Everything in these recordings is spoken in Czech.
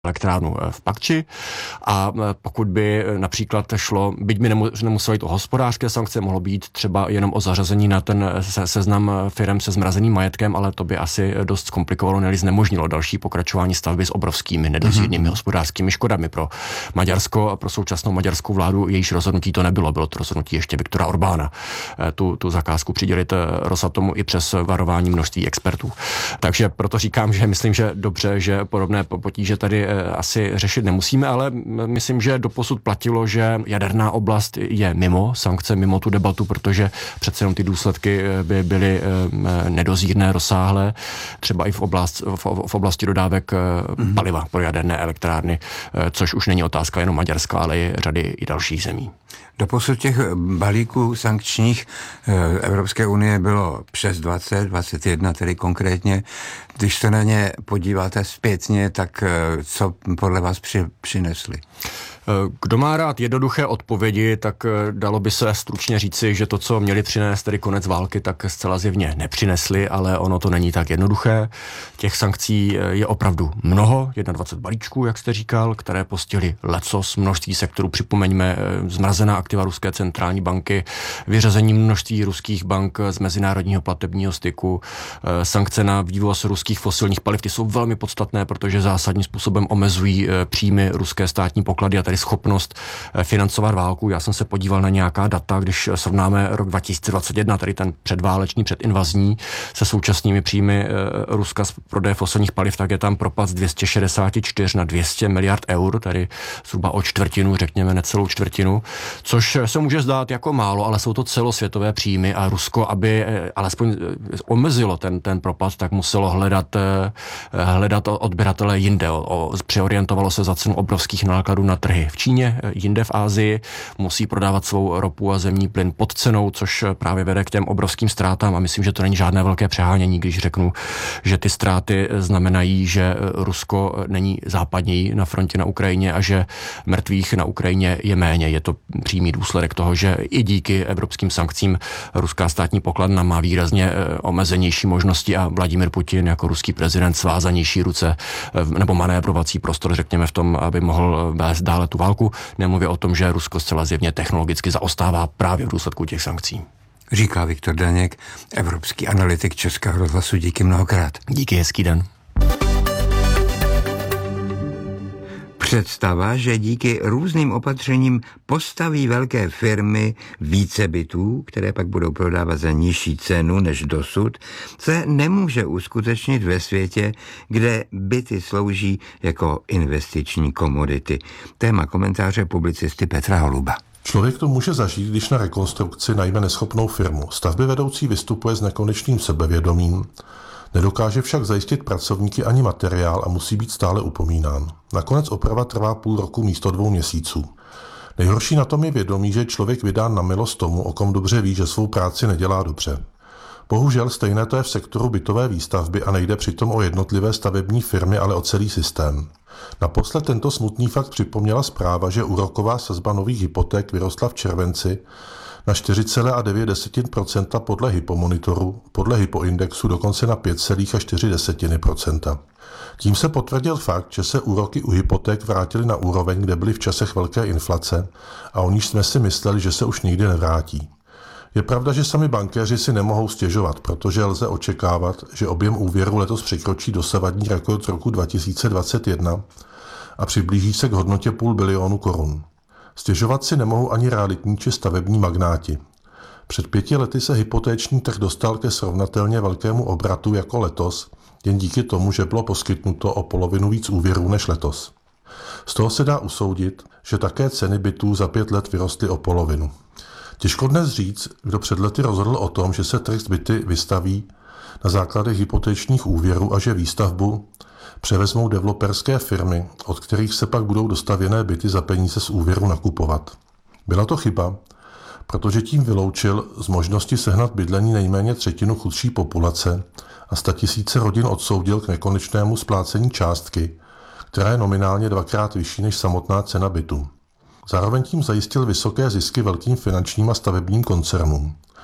elektrárnu v Pakči a pokud by například šlo, byť by nemuselo jít o hospodářské sankce, mohlo být třeba jenom o zařazení na ten seznam firem se zmrazeným majetkem, ale to by asi dost zkomplikovalo, nebo znemožnilo další pokračování stavby s obrovskými nedozírnými hospodářskými škodami pro Maďarsko a pro současnou maďarskou vládu. Jejíž rozhodnutí to nebylo, bylo to rozhodnutí ještě Viktora Orbána. Tu zakázku přidělit Rosatomu i přes varování množství expertů. Takže proto říkám, že myslím, že dobře, že podobné potíže tady asi řešit nemusíme, ale myslím, že doposud platilo, že jaderná oblast je mimo sankce, mimo tu debatu, protože přece jenom ty důsledky by byly nedozírné, rozsáhlé, třeba i v oblasti dodávek paliva pro jaderné elektrárny, což už není otázka jenom Maďarska, ale i řady i dalších zemí. Doposud těch balíků sankčních Evropské unie bylo přes 20, 21 tedy konkrétně. Když se na ně podíváte zpětně, tak co podle vás přinesli? Kdo má rád jednoduché odpovědi, tak dalo by se stručně říci, že to, co měli přinést, tedy konec války, tak zcela zjevně nepřinesli, ale ono to není tak jednoduché. Těch sankcí je opravdu mnoho, 21 balíčků, jak jste říkal, které postihly lecos, množství sektorů. Připomeňme zmrazená aktiva Ruské centrální banky, vyřazení množství ruských bank z mezinárodního platebního styku, sankce na vývoz ruských fosilních paliv, ty jsou velmi podstatné, protože zásadním způsobem omezují příjmy ruské státní poklady a tedy schopnost financovat válku. Já jsem se podíval na nějaká data, když srovnáme rok 2021, tedy ten předválečný, předinvazní, se současnými příjmy Ruska z prodeje fosilních paliv, tak je tam propad z 264 na 200 miliard eur, tedy zhruba o čtvrtinu, řekněme necelou čtvrtinu, což se může zdát jako málo, ale jsou to celosvětové příjmy a Rusko, aby alespoň omezilo ten propad, tak muselo hledat odběratele jinde. Přeorientovalo se za cenu obrovských nákladů na trhy v Číně, jinde v Asii, musí prodávat svou ropu a zemní plyn pod cenou, což právě vede k těm obrovským ztrátám a myslím, že to není žádné velké přehánění, když řeknu, že ty ztráty znamenají, že Rusko není západněji na frontě na Ukrajině a že mrtvých na Ukrajině je méně. Je to přímý důsledek toho, že i díky evropským sankcím ruská státní pokladna má výrazně omezenější možnosti a Vladimír Putin jako ruský prezident svázanější ruce nebo manévrovací prostor, řekněme, v tom, aby mohl vést dále tu válku. Nemluvě o tom, že Rusko zcela zjevně technologicky zaostává právě v důsledku těch sankcí. Říká Viktor Daněk, evropský analytik Českého rozhlasu. Díky mnohokrát. Díky, hezký den. Představa, že díky různým opatřením postaví velké firmy více bytů, které pak budou prodávat za nižší cenu než dosud, se nemůže uskutečnit ve světě, kde byty slouží jako investiční komodity. Téma komentáře publicisty Petra Holuba. Člověk to může zažít, když na rekonstrukci najme neschopnou firmu. Stavby vedoucí vystupuje s nekonečným sebevědomím, nedokáže však zajistit pracovníky ani materiál a musí být stále upomínán. Nakonec oprava trvá půl roku místo 2 měsíců. Nejhorší na tom je vědomí, že je člověk vydán na milost tomu, o kom dobře ví, že svou práci nedělá dobře. Bohužel stejné to je v sektoru bytové výstavby a nejde přitom o jednotlivé stavební firmy, ale o celý systém. Naposled tento smutný fakt připomněla zpráva, že úroková sazba nových hypoték vyrostla v červenci na 4,9% podle Hypomonitoru, podle Hypoindexu dokonce na 5,4%. Tím se potvrdil fakt, že se úroky u hypoték vrátily na úroveň, kde byly v časech velké inflace a o níž jsme si mysleli, že se už nikdy nevrátí. Je pravda, že sami bankéři si nemohou stěžovat, protože lze očekávat, že objem úvěru letos překročí dosavadní rekord z roku 2021 a přiblíží se k hodnotě 500 bilionu korun. Stěžovat si nemohou ani realitní či stavební magnáti. Před 5 lety se hypotéční trh dostal ke srovnatelně velkému obratu jako letos, jen díky tomu, že bylo poskytnuto o polovinu víc úvěrů než letos. Z toho se dá usoudit, že také ceny bytů za 5 let vyrostly o polovinu. Těžko dnes říct, kdo před lety rozhodl o tom, že se trh s byty vystaví na základech hypotečních úvěrů a že výstavbu převezmou developerské firmy, od kterých se pak budou dostavěné byty za peníze z úvěru nakupovat. Byla to chyba, protože tím vyloučil z možnosti sehnat bydlení nejméně 1/3 chudší populace a 100 000 rodin odsoudil k nekonečnému splácení částky, která je nominálně 2krát vyšší než samotná cena bytu. Zároveň tím zajistil vysoké zisky velkým finančním a stavebním koncernům.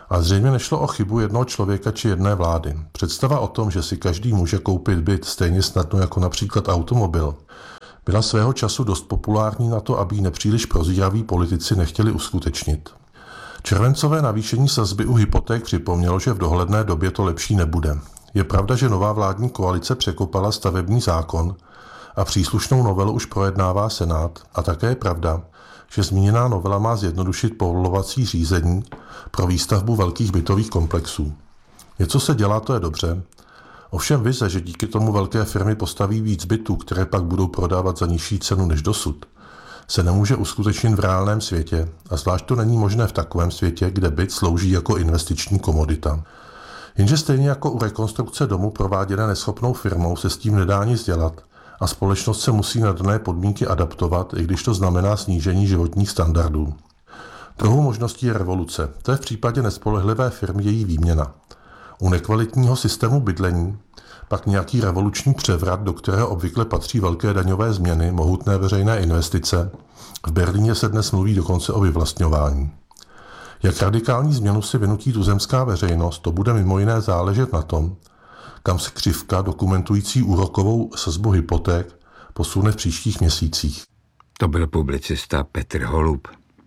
A zřejmě nešlo o chybu jednoho člověka či jedné vlády. Představa o tom, že si každý může koupit byt stejně snadno jako například automobil, byla svého času dost populární na to, aby ji nepříliš prozíraví politici nechtěli uskutečnit. Červencové navýšení sazby u hypoték připomnělo, že v dohledné době to lepší nebude. Je pravda, že nová vládní koalice překopala stavební zákon a příslušnou novelu už projednává Senát, a také je pravda, že zmíněná novela má zjednodušit povolovací řízení pro výstavbu velkých bytových komplexů. Něco se dělá, to je dobře. Ovšem vize, že díky tomu velké firmy postaví víc bytů, které pak budou prodávat za nižší cenu než dosud, se nemůže uskutečnit v reálném světě, a zvlášť to není možné v takovém světě, kde byt slouží jako investiční komodita. Jenže stejně jako u rekonstrukce domu prováděné neschopnou firmou se s tím nedá nic dělat a společnost se musí na dané podmínky adaptovat, i když to znamená snížení životních standardů. Druhou možností je revoluce. To je v případě nespolehlivé firmy její výměna. U nekvalitního systému bydlení pak nějaký revoluční převrat, do kterého obvykle patří velké daňové změny, mohutné veřejné investice. V Berlíně se dnes mluví dokonce o vyvlastňování. Jak radikální změnu si vynutí tuzemská veřejnost, to bude mimo jiné záležet na tom, kam se křivka dokumentující úrokovou sazbu hypoték posune v příštích měsících. To byl publicista Petr Holub.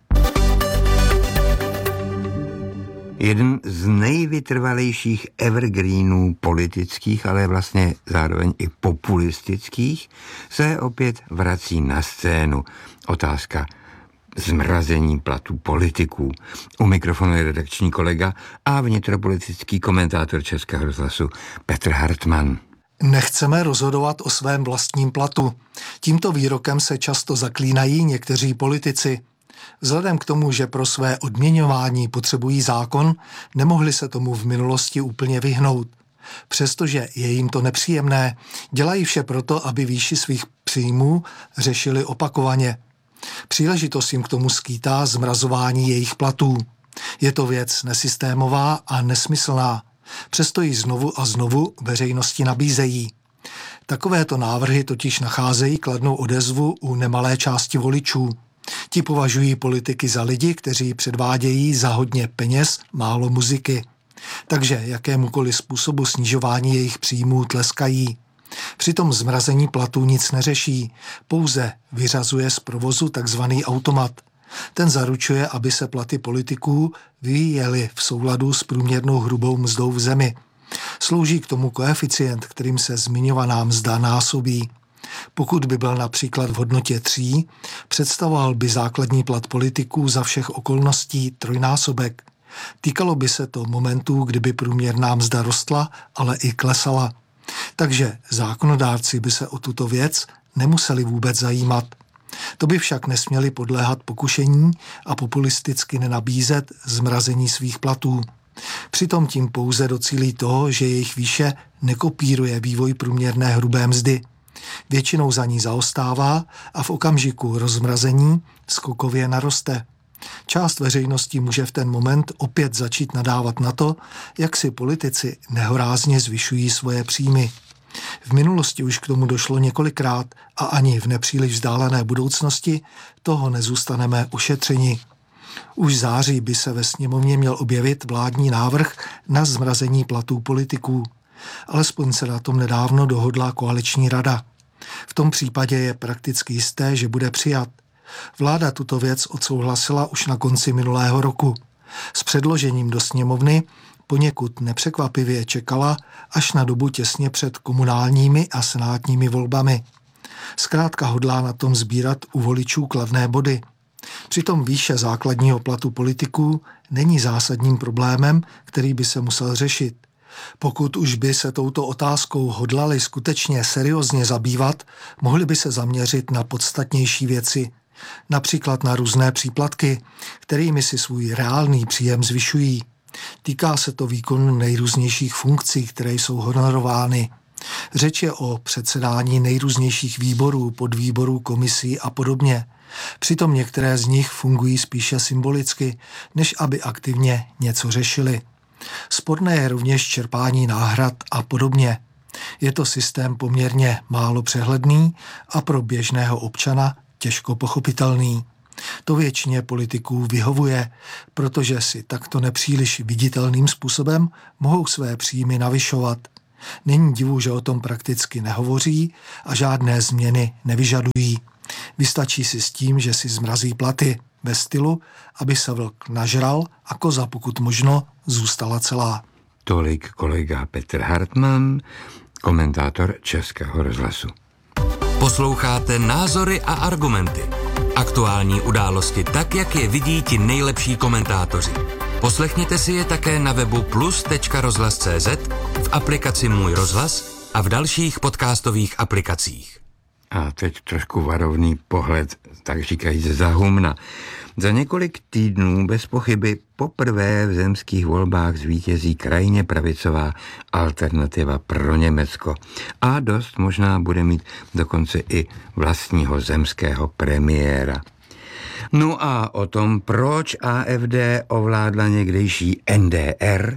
Jeden z nejvytrvalejších evergreenů politických, ale vlastně zároveň i populistických, se opět vrací na scénu. Otázka zmrazení platů politiků. U mikrofonu je redakční kolega a vnitropolitický komentátor Českého rozhlasu Petr Hartmann. Nechceme rozhodovat o svém vlastním platu. Tímto výrokem se často zaklínají někteří politici. Vzhledem k tomu, že pro své odměňování potřebují zákon, nemohli se tomu v minulosti úplně vyhnout. Přestože je jim to nepříjemné, dělají vše proto, aby výši svých příjmů řešili opakovaně. Příležitost jim k tomu skýtá zmrazování jejich platů. Je to věc nesystémová a nesmyslná. Přesto ji znovu a znovu veřejnosti nabízejí. Takovéto návrhy totiž nacházejí kladnou odezvu u nemalé části voličů. Ti považují politiky za lidi, kteří předvádějí za hodně peněz málo muziky. Takže jakémukoliv způsobu snižování jejich příjmů tleskají. Přitom zmrazení platů nic neřeší, pouze vyřazuje z provozu takzvaný automat. Ten zaručuje, aby se platy politiků vyvíjely v souladu s průměrnou hrubou mzdou v zemi. Slouží k tomu koeficient, kterým se zmiňovaná mzda násobí. Pokud by byl například v hodnotě 3, představoval by základní plat politiků za všech okolností trojnásobek. Týkalo by se to momentů, kdyby průměrná mzda rostla, ale i klesala. Takže zákonodárci by se o tuto věc nemuseli vůbec zajímat. To by však nesměli podléhat pokušení a populisticky nenabízet zmrazení svých platů. Přitom tím pouze docílí toho, že jejich výše nekopíruje vývoj průměrné hrubé mzdy. Většinou za ní zaostává a v okamžiku rozmrazení skokově naroste. Část veřejnosti může v ten moment opět začít nadávat na to, jak si politici nehorázně zvyšují svoje příjmy. V minulosti už k tomu došlo několikrát a ani v nepříliš vzdálené budoucnosti toho nezůstaneme ušetřeni. Už v září by se ve sněmovně měl objevit vládní návrh na zmrazení platů politiků. Alespoň se na tom nedávno dohodla koaliční rada. V tom případě je prakticky jisté, že bude přijat. Vláda tuto věc odsouhlasila už na konci minulého roku. S předložením do sněmovny poněkud nepřekvapivě čekala až na dobu těsně před komunálními a senátními volbami. Zkrátka hodlá na tom sbírat u voličů kladné body. Přitom výše základního platu politiků není zásadním problémem, který by se musel řešit. Pokud už by se touto otázkou hodlali skutečně seriózně zabývat, mohli by se zaměřit na podstatnější věci, například na různé příplatky, kterými si svůj reálný příjem zvyšují. Týká se to výkonu nejrůznějších funkcí, které jsou honorovány. Řeč je o předsedání nejrůznějších výborů, podvýborů, komisí a podobně. Přitom některé z nich fungují spíše symbolicky, než aby aktivně něco řešili. Sporné je rovněž čerpání náhrad a podobně. Je to systém poměrně málo přehledný a pro běžného občana těžko pochopitelný. To většině politiků vyhovuje, protože si takto nepříliš viditelným způsobem mohou své příjmy navyšovat. Není divu, že o tom prakticky nehovoří a žádné změny nevyžadují. Vystačí si s tím, že si zmrazí platy ve stylu, aby se vlk nažral a koza, pokud možno, zůstala celá. Tolik kolega Petr Hartmann, komentátor Českého rozhlasu. Posloucháte Názory a argumenty. Aktuální události tak, jak je vidí ti nejlepší komentátoři. Poslechněte si je také na webu plus.rozhlas.cz, v aplikaci Můj rozhlas a v dalších podcastových aplikacích. A teď trošku varovný pohled, tak říkají za humna. Za několik týdnů bez pochyby poprvé v zemských volbách zvítězí krajně pravicová Alternativa pro Německo. A dost možná bude mít dokonce i vlastního zemského premiéra. No a o tom, proč AfD ovládla někdejší NDR,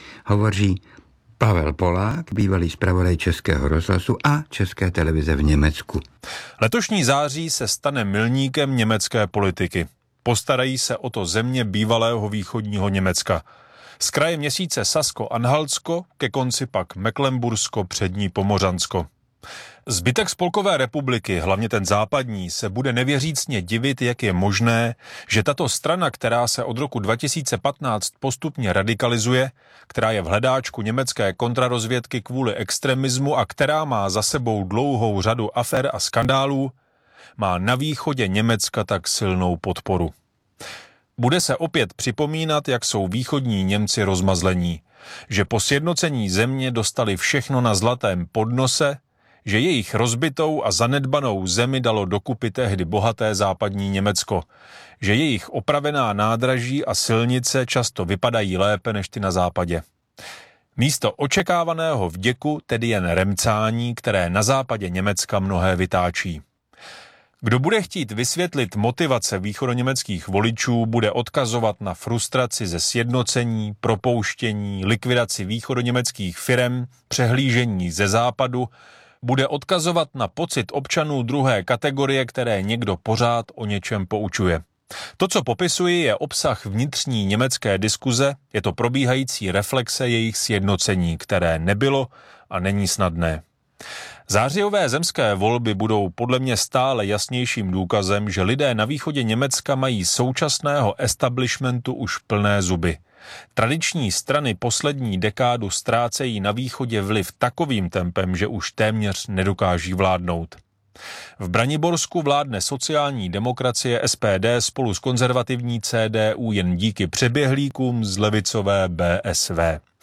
hovoří Pavel Polák, bývalý zpravodaj Českého rozhlasu a České televize v Německu. Letošní září se stane milníkem německé politiky. Postarají se o to země bývalého východního Německa. Z kraje měsíce Sasko-Anhaltsko, ke konci pak Mecklenbursko, přední Pomořansko. Zbytek Spolkové republiky, hlavně ten západní, se bude nevěřícně divit, jak je možné, že tato strana, která se od roku 2015 postupně radikalizuje, která je v hledáčku německé kontrarozvědky kvůli extremismu a která má za sebou dlouhou řadu afér a skandálů, má na východě Německa tak silnou podporu. Bude se opět připomínat, jak jsou východní Němci rozmazlení, že po sjednocení země dostali všechno na zlatém podnose, že jejich rozbitou a zanedbanou zemi dalo dokupy tehdy bohaté západní Německo, že jejich opravená nádraží a silnice často vypadají lépe než ty na západě. Místo očekávaného vděku tedy jen remcání, které na západě Německa mnohé vytáčí. Kdo bude chtít vysvětlit motivace východoněmeckých voličů, bude odkazovat na frustraci ze sjednocení, propouštění, likvidaci východoněmeckých firem, přehlížení ze západu, bude odkazovat na pocit občanů druhé kategorie, které někdo pořád o něčem poučuje. To, co popisuji, je obsah vnitřní německé diskuze, je to probíhající reflexe jejich sjednocení, které nebylo a není snadné. Zářijové zemské volby budou podle mě stále jasnějším důkazem, že lidé na východě Německa mají současného establishmentu už plné zuby. Tradiční strany poslední dekádu ztrácejí na východě vliv takovým tempem, že už téměř nedokáží vládnout. V Braniborsku vládne sociální demokracie SPD spolu s konzervativní CDU jen díky přeběhlíkům z levicové BSV.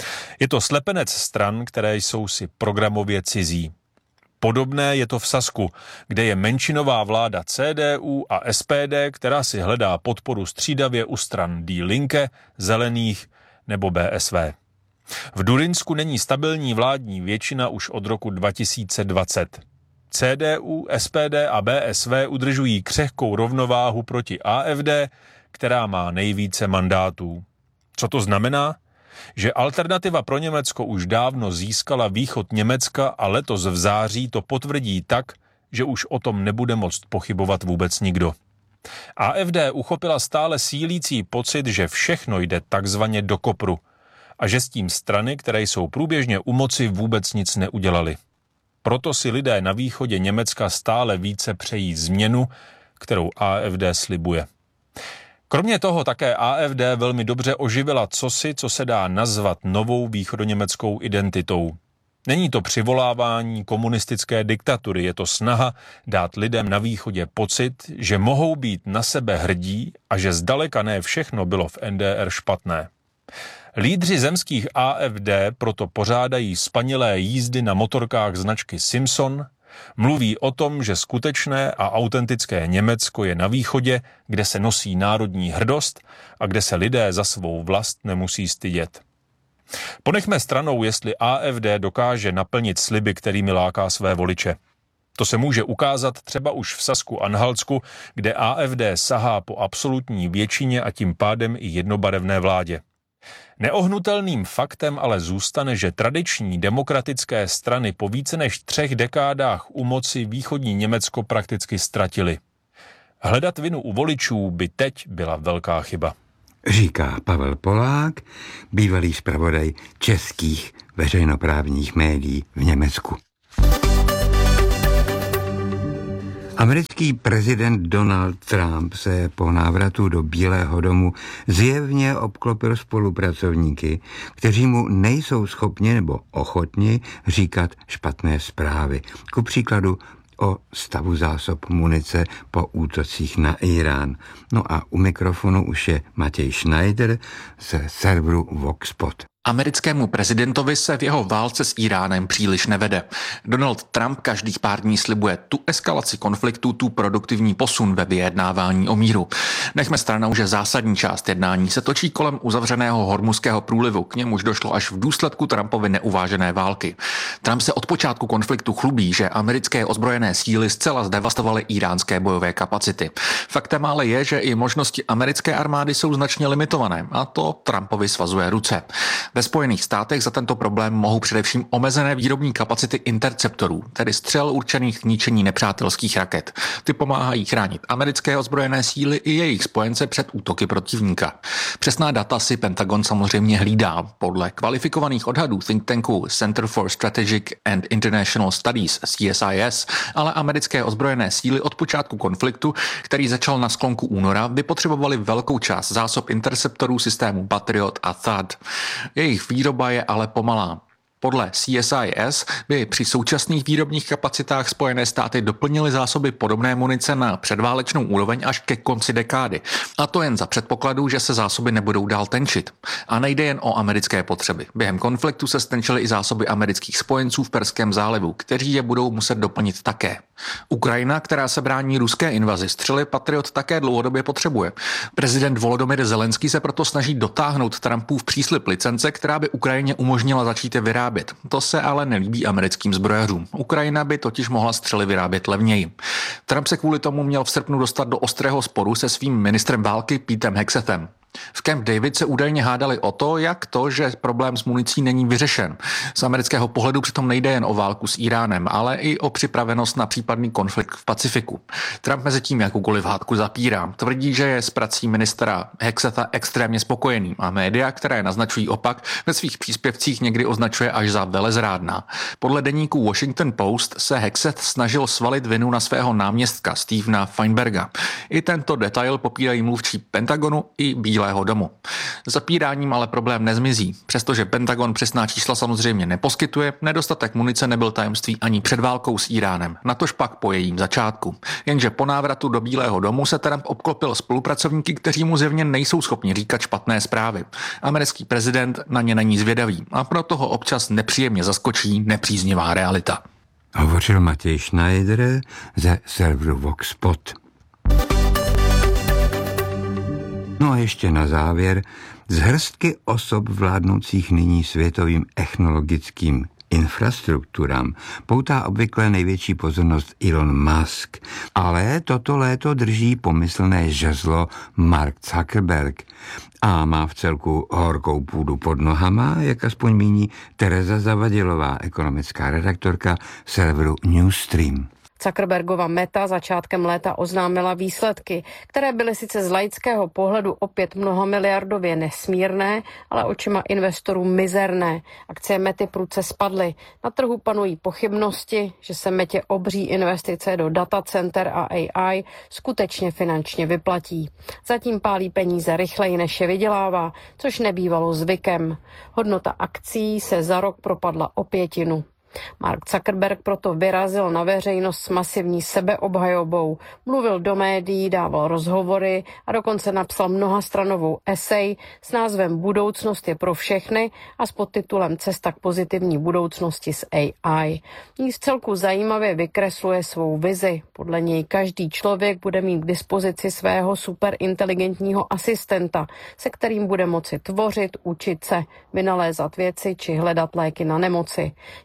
Je to slepenec stran, které jsou si programově cizí. Podobné je to v Sasku, kde je menšinová vláda CDU a SPD, která si hledá podporu střídavě u stran Die Linke, Zelených nebo BSV. V Durinsku není stabilní vládní většina už od roku 2020. CDU, SPD a BSV udržují křehkou rovnováhu proti AfD, která má nejvíce mandátů. Co to znamená? Že Alternativa pro Německo už dávno získala východ Německa a letos v září to potvrdí tak, že už o tom nebude moct pochybovat vůbec nikdo. AfD uchopila stále sílící pocit, že všechno jde takzvaně do kopru a že s tím strany, které jsou průběžně u moci, vůbec nic neudělali. Proto si lidé na východě Německa stále více přejí změnu, kterou AfD slibuje. Kromě toho také AfD velmi dobře oživila cosi, co se dá nazvat novou východoněmeckou identitou. Není to přivolávání komunistické diktatury, je to snaha dát lidem na východě pocit, že mohou být na sebe hrdí a že zdaleka ne všechno bylo v NDR špatné. Lídři zemských AfD proto pořádají spanilé jízdy na motorkách značky Simpson, mluví o tom, že skutečné a autentické Německo je na východě, kde se nosí národní hrdost a kde se lidé za svou vlast nemusí stydět. Ponechme stranou, jestli AfD dokáže naplnit sliby, kterými láká své voliče. To se může ukázat třeba už v Sasku-Anhaltsku, kde AfD sahá po absolutní většině a tím pádem i jednobarevné vládě. Neohnutelným faktem ale zůstane, že tradiční demokratické strany po více než 3 dekádách u moci východní Německo prakticky ztratily. Hledat vinu u voličů by teď byla velká chyba. Říká Pavel Polák, bývalý zpravodaj českých veřejnoprávních médií v Německu. Americký prezident Donald Trump se po návratu do Bílého domu zjevně obklopil spolupracovníky, kteří mu nejsou schopni nebo ochotni říkat špatné zprávy. Ku příkladu o stavu zásob munice po útocích na Irán. No a u mikrofonu už je Matěj Schneider ze serveru Voxpot. Americkému prezidentovi se v jeho válce s Iránem příliš nevede. Donald Trump každých pár dní slibuje tu eskalaci konfliktu, tu produktivní posun ve vyjednávání o míru. Nechme stranou, že zásadní část jednání se točí kolem uzavřeného Hormuzského průlivu, k němuž došlo až v důsledku Trumpovy neuvážené války. Trump se od počátku konfliktu chlubí, že americké ozbrojené síly zcela zdevastovaly iránské bojové kapacity. Faktem ale je, že i možnosti americké armády jsou značně limitované a to Trumpovi svazuje ruce. Ve Spojených státech za tento problém mohou především omezené výrobní kapacity interceptorů, tedy střel určených k ničení nepřátelských raket. Ty pomáhají chránit americké ozbrojené síly i jejich spojence před útoky protivníka. Přesná data si Pentagon samozřejmě hlídá. Podle kvalifikovaných odhadů think tanku Center for Strategic and International Studies CSIS, ale americké ozbrojené síly od počátku konfliktu, který začal na sklonku února, vypotřebovaly velkou část zásob interceptorů systému Patriot a THAAD. Jejich výroba je ale pomalá. Podle CSIS by při současných výrobních kapacitách Spojené státy doplnily zásoby podobné munice na předválečnou úroveň až ke konci dekády. A to jen za předpokladu, že se zásoby nebudou dál tenčit. A nejde jen o americké potřeby. Během konfliktu se stenčily i zásoby amerických spojenců v Perském zálivu, kteří je budou muset doplnit také. Ukrajina, která se brání ruské invazi, střely Patriot také dlouhodobě potřebuje. Prezident Volodymyr Zelenský se proto snaží dotáhnout Trumpův příslib licence, která by Ukrajině umožnila začít je vyrábět. To se ale nelíbí americkým zbrojařům. Ukrajina by totiž mohla střely vyrábět levněji. Trump se kvůli tomu měl v srpnu dostat do ostrého sporu se svým ministrem války Petem Hexethem. V Camp David se údajně hádali o to, jak to, že problém s municí není vyřešen. Z amerického pohledu přitom nejde jen o válku s Iránem, ale i o připravenost na případný konflikt v Pacifiku. Trump mezi tím jakoukoliv hádku zapírá. Tvrdí, že je s prací ministra Hexeta extrémně spokojený a média, které naznačují opak, ve svých příspěvcích někdy označuje až za velezrádná. Podle deníku Washington Post se Hexet snažil svalit vinu na svého náměstka Stevena Feinberga. I tento detail popírají mluvčí Pentagonu i Bílého domu. Zapíráním ale problém nezmizí. Přestože Pentagon přesná čísla samozřejmě neposkytuje, nedostatek munice nebyl tajemství ani před válkou s Iránem, natož pak po jejím začátku. Jenže po návratu do Bílého domu se Trump obklopil spolupracovníky, kteří mu zjevně nejsou schopni říkat špatné zprávy. Americký prezident na ně není zvědavý a proto ho občas nepříjemně zaskočí nepříznivá realita. Hovořil Matěj Schneider ze serveru Voxpot. No a ještě na závěr, z hrstky osob vládnoucích nyní světovým technologickým infrastrukturám poutá obvykle největší pozornost Elon Musk. Ale toto léto drží pomyslné žezlo Mark Zuckerberg a má v celku horkou půdu pod nohama, jak aspoň míní Tereza Zavadilová, ekonomická redaktorka serveru Newsstream. Zuckerbergova Meta začátkem léta oznámila výsledky, které byly sice z laického pohledu opět mnohamiliardově nesmírné, ale očima investorů mizerné. Akcie Mety prudce spadly. Na trhu panují pochybnosti, že se Metě obří investice do datacenter a AI skutečně finančně vyplatí. Zatím pálí peníze rychleji, než je vydělává, což nebývalo zvykem. Hodnota akcií se za rok propadla o 1/5. Mark Zuckerberg proto vyrazil na veřejnost s masivní sebeobhajobou, mluvil do médií, dával rozhovory a dokonce napsal mnohastranovou esej s názvem Budoucnost je pro všechny a s podtitulem Cesta k pozitivní budoucnosti s AI. Ní vcelku zajímavě vykresluje svou vizi. Podle něj každý člověk bude mít k dispozici svého superinteligentního asistenta, se kterým bude moci tvořit, učit se, vynalézat věci či hledat léky na nemoci. Je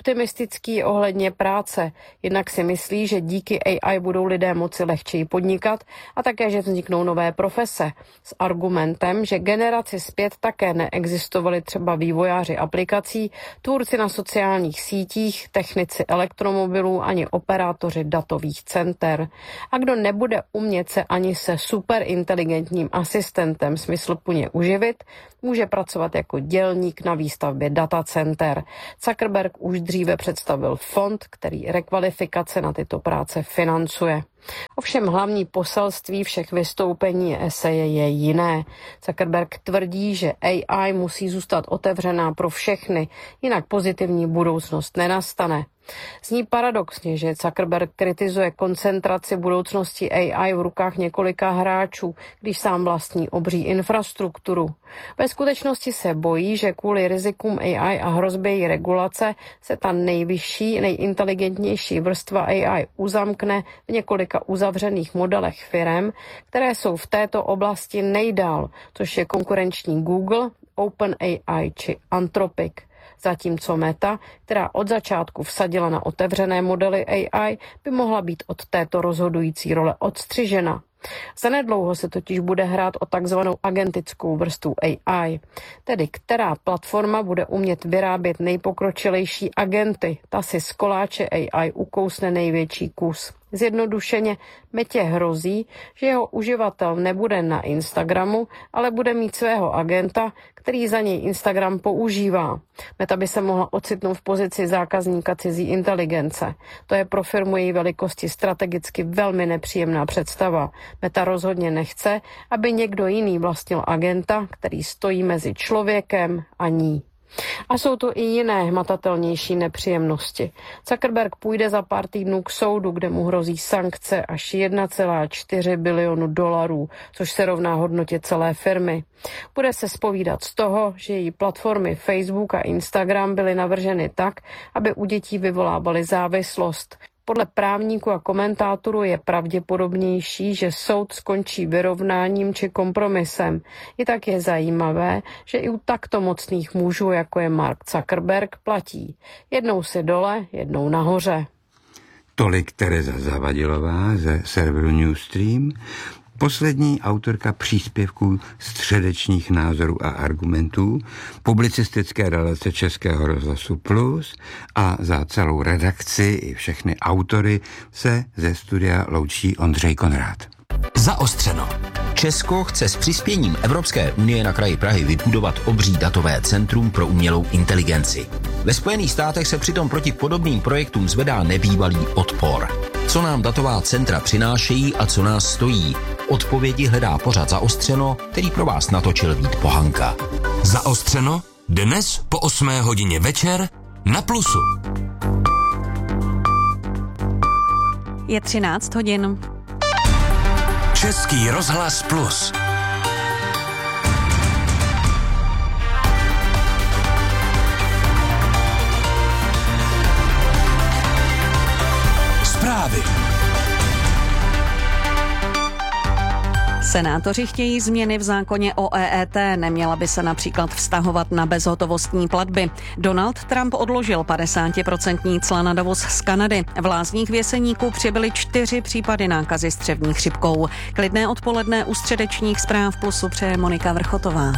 optimistický ohledně práce. Jednak si myslí, že díky AI budou lidé moci lehčeji podnikat a také, že vzniknou nové profese. S argumentem, že generaci zpět také neexistovali třeba vývojáři aplikací, tvůrci na sociálních sítích, technici elektromobilů ani operátoři datových center. A kdo nebude umět se ani se superinteligentním asistentem smysluplně uživit, může pracovat jako dělník na výstavbě datacenter. Zuckerberg už dříve představil fond, který rekvalifikace na tyto práce financuje. Ovšem hlavní poselství všech vystoupení eseje je jiné. Zuckerberg tvrdí, že AI musí zůstat otevřená pro všechny, jinak pozitivní budoucnost nenastane. Zní paradoxně, že Zuckerberg kritizuje koncentraci budoucnosti AI v rukách několika hráčů, když sám vlastní obří infrastrukturu. Ve skutečnosti se bojí, že kvůli rizikům AI a hrozbě její regulace se ta nejvyšší, nejinteligentnější vrstva AI uzamkne v několika uzavřených modelech firem, které jsou v této oblasti nejdál, což je konkurenční Google, OpenAI či Anthropic. Zatímco Meta, která od začátku vsadila na otevřené modely AI, by mohla být od této rozhodující role odstřižena. Zanedlouho se totiž bude hrát o takzvanou agentickou vrstvu AI, tedy která platforma bude umět vyrábět nejpokročilejší agenty, ta si z koláče AI ukousne největší kus. Zjednodušeně Metě hrozí, že jeho uživatel nebude na Instagramu, ale bude mít svého agenta, který za něj Instagram používá. Meta by se mohla ocitnout v pozici zákazníka cizí inteligence. To je pro firmu její velikosti strategicky velmi nepříjemná představa. Meta rozhodně nechce, aby někdo jiný vlastnil agenta, který stojí mezi člověkem a ní. A jsou to i jiné hmatatelnější nepříjemnosti. Zuckerberg půjde za pár týdnů k soudu, kde mu hrozí sankce až 1,4 bilionu dolarů, což se rovná hodnotě celé firmy. Bude se zpovídat z toho, že její platformy Facebook a Instagram byly navrženy tak, aby u dětí vyvolávaly závislost. Podle právníků a komentátorů je pravděpodobnější, že soud skončí vyrovnáním či kompromisem. I tak je zajímavé, že i u takto mocných mužů, jako je Mark Zuckerberg, platí. Jednou si dole, jednou nahoře. Tolik Tereza Zavadilová ze serveru Newsstream, poslední autorka příspěvků středečních názorů a argumentů, publicistické relace Českého rozhlasu Plus, a za celou redakci i všechny autory se ze studia loučí Ondřej Konrád. Zaostřeno. Česko chce s přispěním Evropské unie na kraji Prahy vybudovat obří datové centrum pro umělou inteligenci. Ve Spojených státech se přitom proti podobným projektům zvedá nebývalý odpor. Co nám datová centra přinášejí a co nás stojí? Odpovědi hledá pořad Zaostřeno, který pro vás natočil Vít Pohanka. Zaostřeno dnes po 8 hodině večer na Plusu. Je 13 hodin. Český rozhlas Plus. Zprávy. Senátoři chtějí změny v zákoně o EET. Neměla by se například vztahovat na bezhotovostní platby. Donald Trump odložil 50% cla na dovoz z Kanady. V Lázních Věseníku přibyly 4 případy nákazy střevní chřipkou. Klidné odpoledne u středečních zpráv Plusu přeje Monika Vrchotová.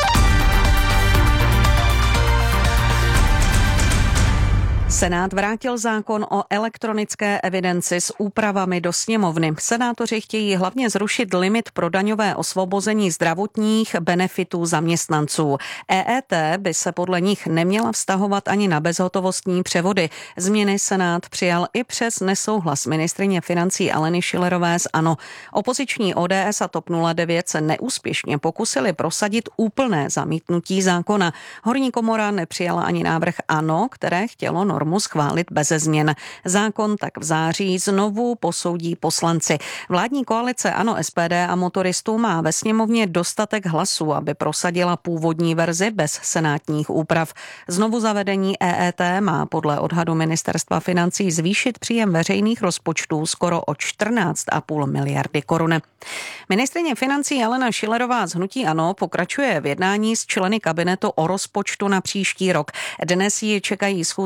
Senát vrátil zákon o elektronické evidenci s úpravami do sněmovny. Senátoři chtějí hlavně zrušit limit pro daňové osvobození zdravotních benefitů zaměstnanců. EET by se podle nich neměla vztahovat ani na bezhotovostní převody. Změny Senát přijal i přes nesouhlas ministryně financí Aleny Schillerové z ANO. Opoziční ODS a TOP 09 se neúspěšně pokusili prosadit úplné zamítnutí zákona. Horní komora nepřijala ani návrh ANO, které chtělo normu schválit beze změn. Zákon tak v září znovu posoudí poslanci. Vládní koalice ANO, SPD a motoristů má ve sněmovně dostatek hlasů, aby prosadila původní verzi bez senátních úprav. Znovu zavedení EET má podle odhadu ministerstva financí zvýšit příjem veřejných rozpočtů skoro o 14,5 miliardy korun. Ministryně financí Alena Schillerová z hnutí ANO pokračuje v jednání s členy kabinetu o rozpočtu na příští rok. Dnes ji čekají schůzky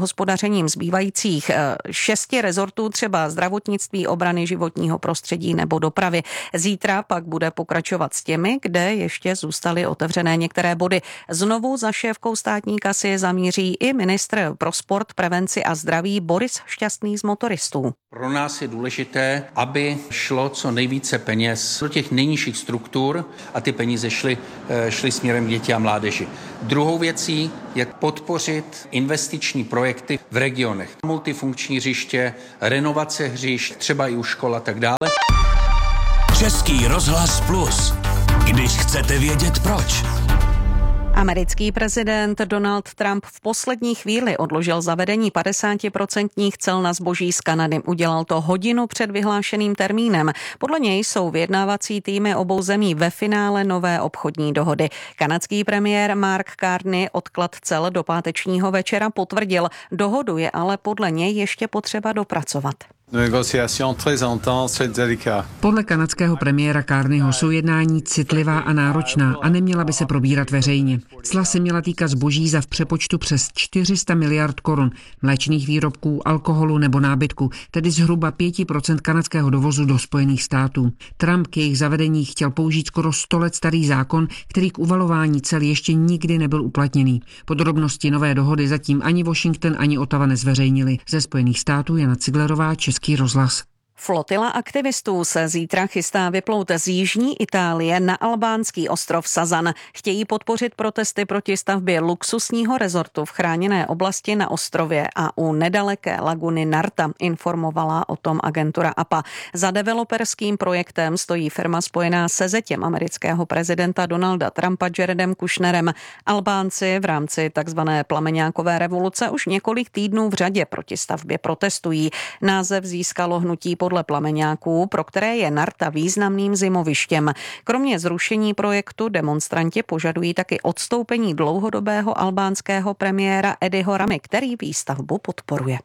hospodařením zbývajících 6 rezortů, třeba zdravotnictví, obrany, životního prostředí nebo dopravy. Zítra pak bude pokračovat s těmi, kde ještě zůstaly otevřené některé body. Znovu za šéfkou státní kasy zamíří i ministr pro sport, prevenci a zdraví Boris Šťastný z Motoristů. Pro nás je důležité, aby šlo co nejvíce peněz do těch nejnižších struktur a ty peníze šly směrem k děti a mládeži. Druhou věcí je podpořit investiční projekty v regionech. Multifunkční hřiště, renovace hřišť, třeba i u škol a tak dále. Český rozhlas Plus. Když chcete vědět proč. Americký prezident Donald Trump v poslední chvíli odložil zavedení 50% cel na zboží z Kanady. Udělal to hodinu před vyhlášeným termínem. Podle něj jsou vyjednávací týmy obou zemí ve finále nové obchodní dohody. Kanadský premiér Mark Carney odklad cel do pátečního večera potvrdil. Dohodu je ale podle něj ještě potřeba dopracovat. Podle kanadského premiéra Carneyho jsou jednání citlivá a náročná a neměla by se probírat veřejně. Cla se měla týkat zboží za v přepočtu přes 400 miliard korun, mléčných výrobků, alkoholu nebo nábytku, tedy zhruba 5% kanadského dovozu do Spojených států. Trump k jejich zavedení chtěl použít skoro 100 let starý zákon, který k uvalování cel ještě nikdy nebyl uplatněný. Podrobnosti nové dohody zatím ani Washington, ani Ottawa nezveřejnili. Ze Spojených států Jana Ciglerová, Český rozhlas. Flotila aktivistů se zítra chystá vyplout z jižní Itálie na albánský ostrov Sazan. Chtějí podpořit protesty proti stavbě luxusního rezortu v chráněné oblasti na ostrově a u nedaleké laguny Narta, informovala o tom agentura APA. Za developerským projektem stojí firma spojená se zetěm amerického prezidenta Donalda Trumpa Jaredem Kushnerem. Albánci v rámci takzvané plameňákové revoluce už několik týdnů v řadě proti stavbě protestují. Název získalo hnutí podle plameňáků, pro které je Narta významným zimovištěm. Kromě zrušení projektu demonstranti požadují taky odstoupení dlouhodobého albánského premiéra Ediho Ramy, který výstavbu podporuje.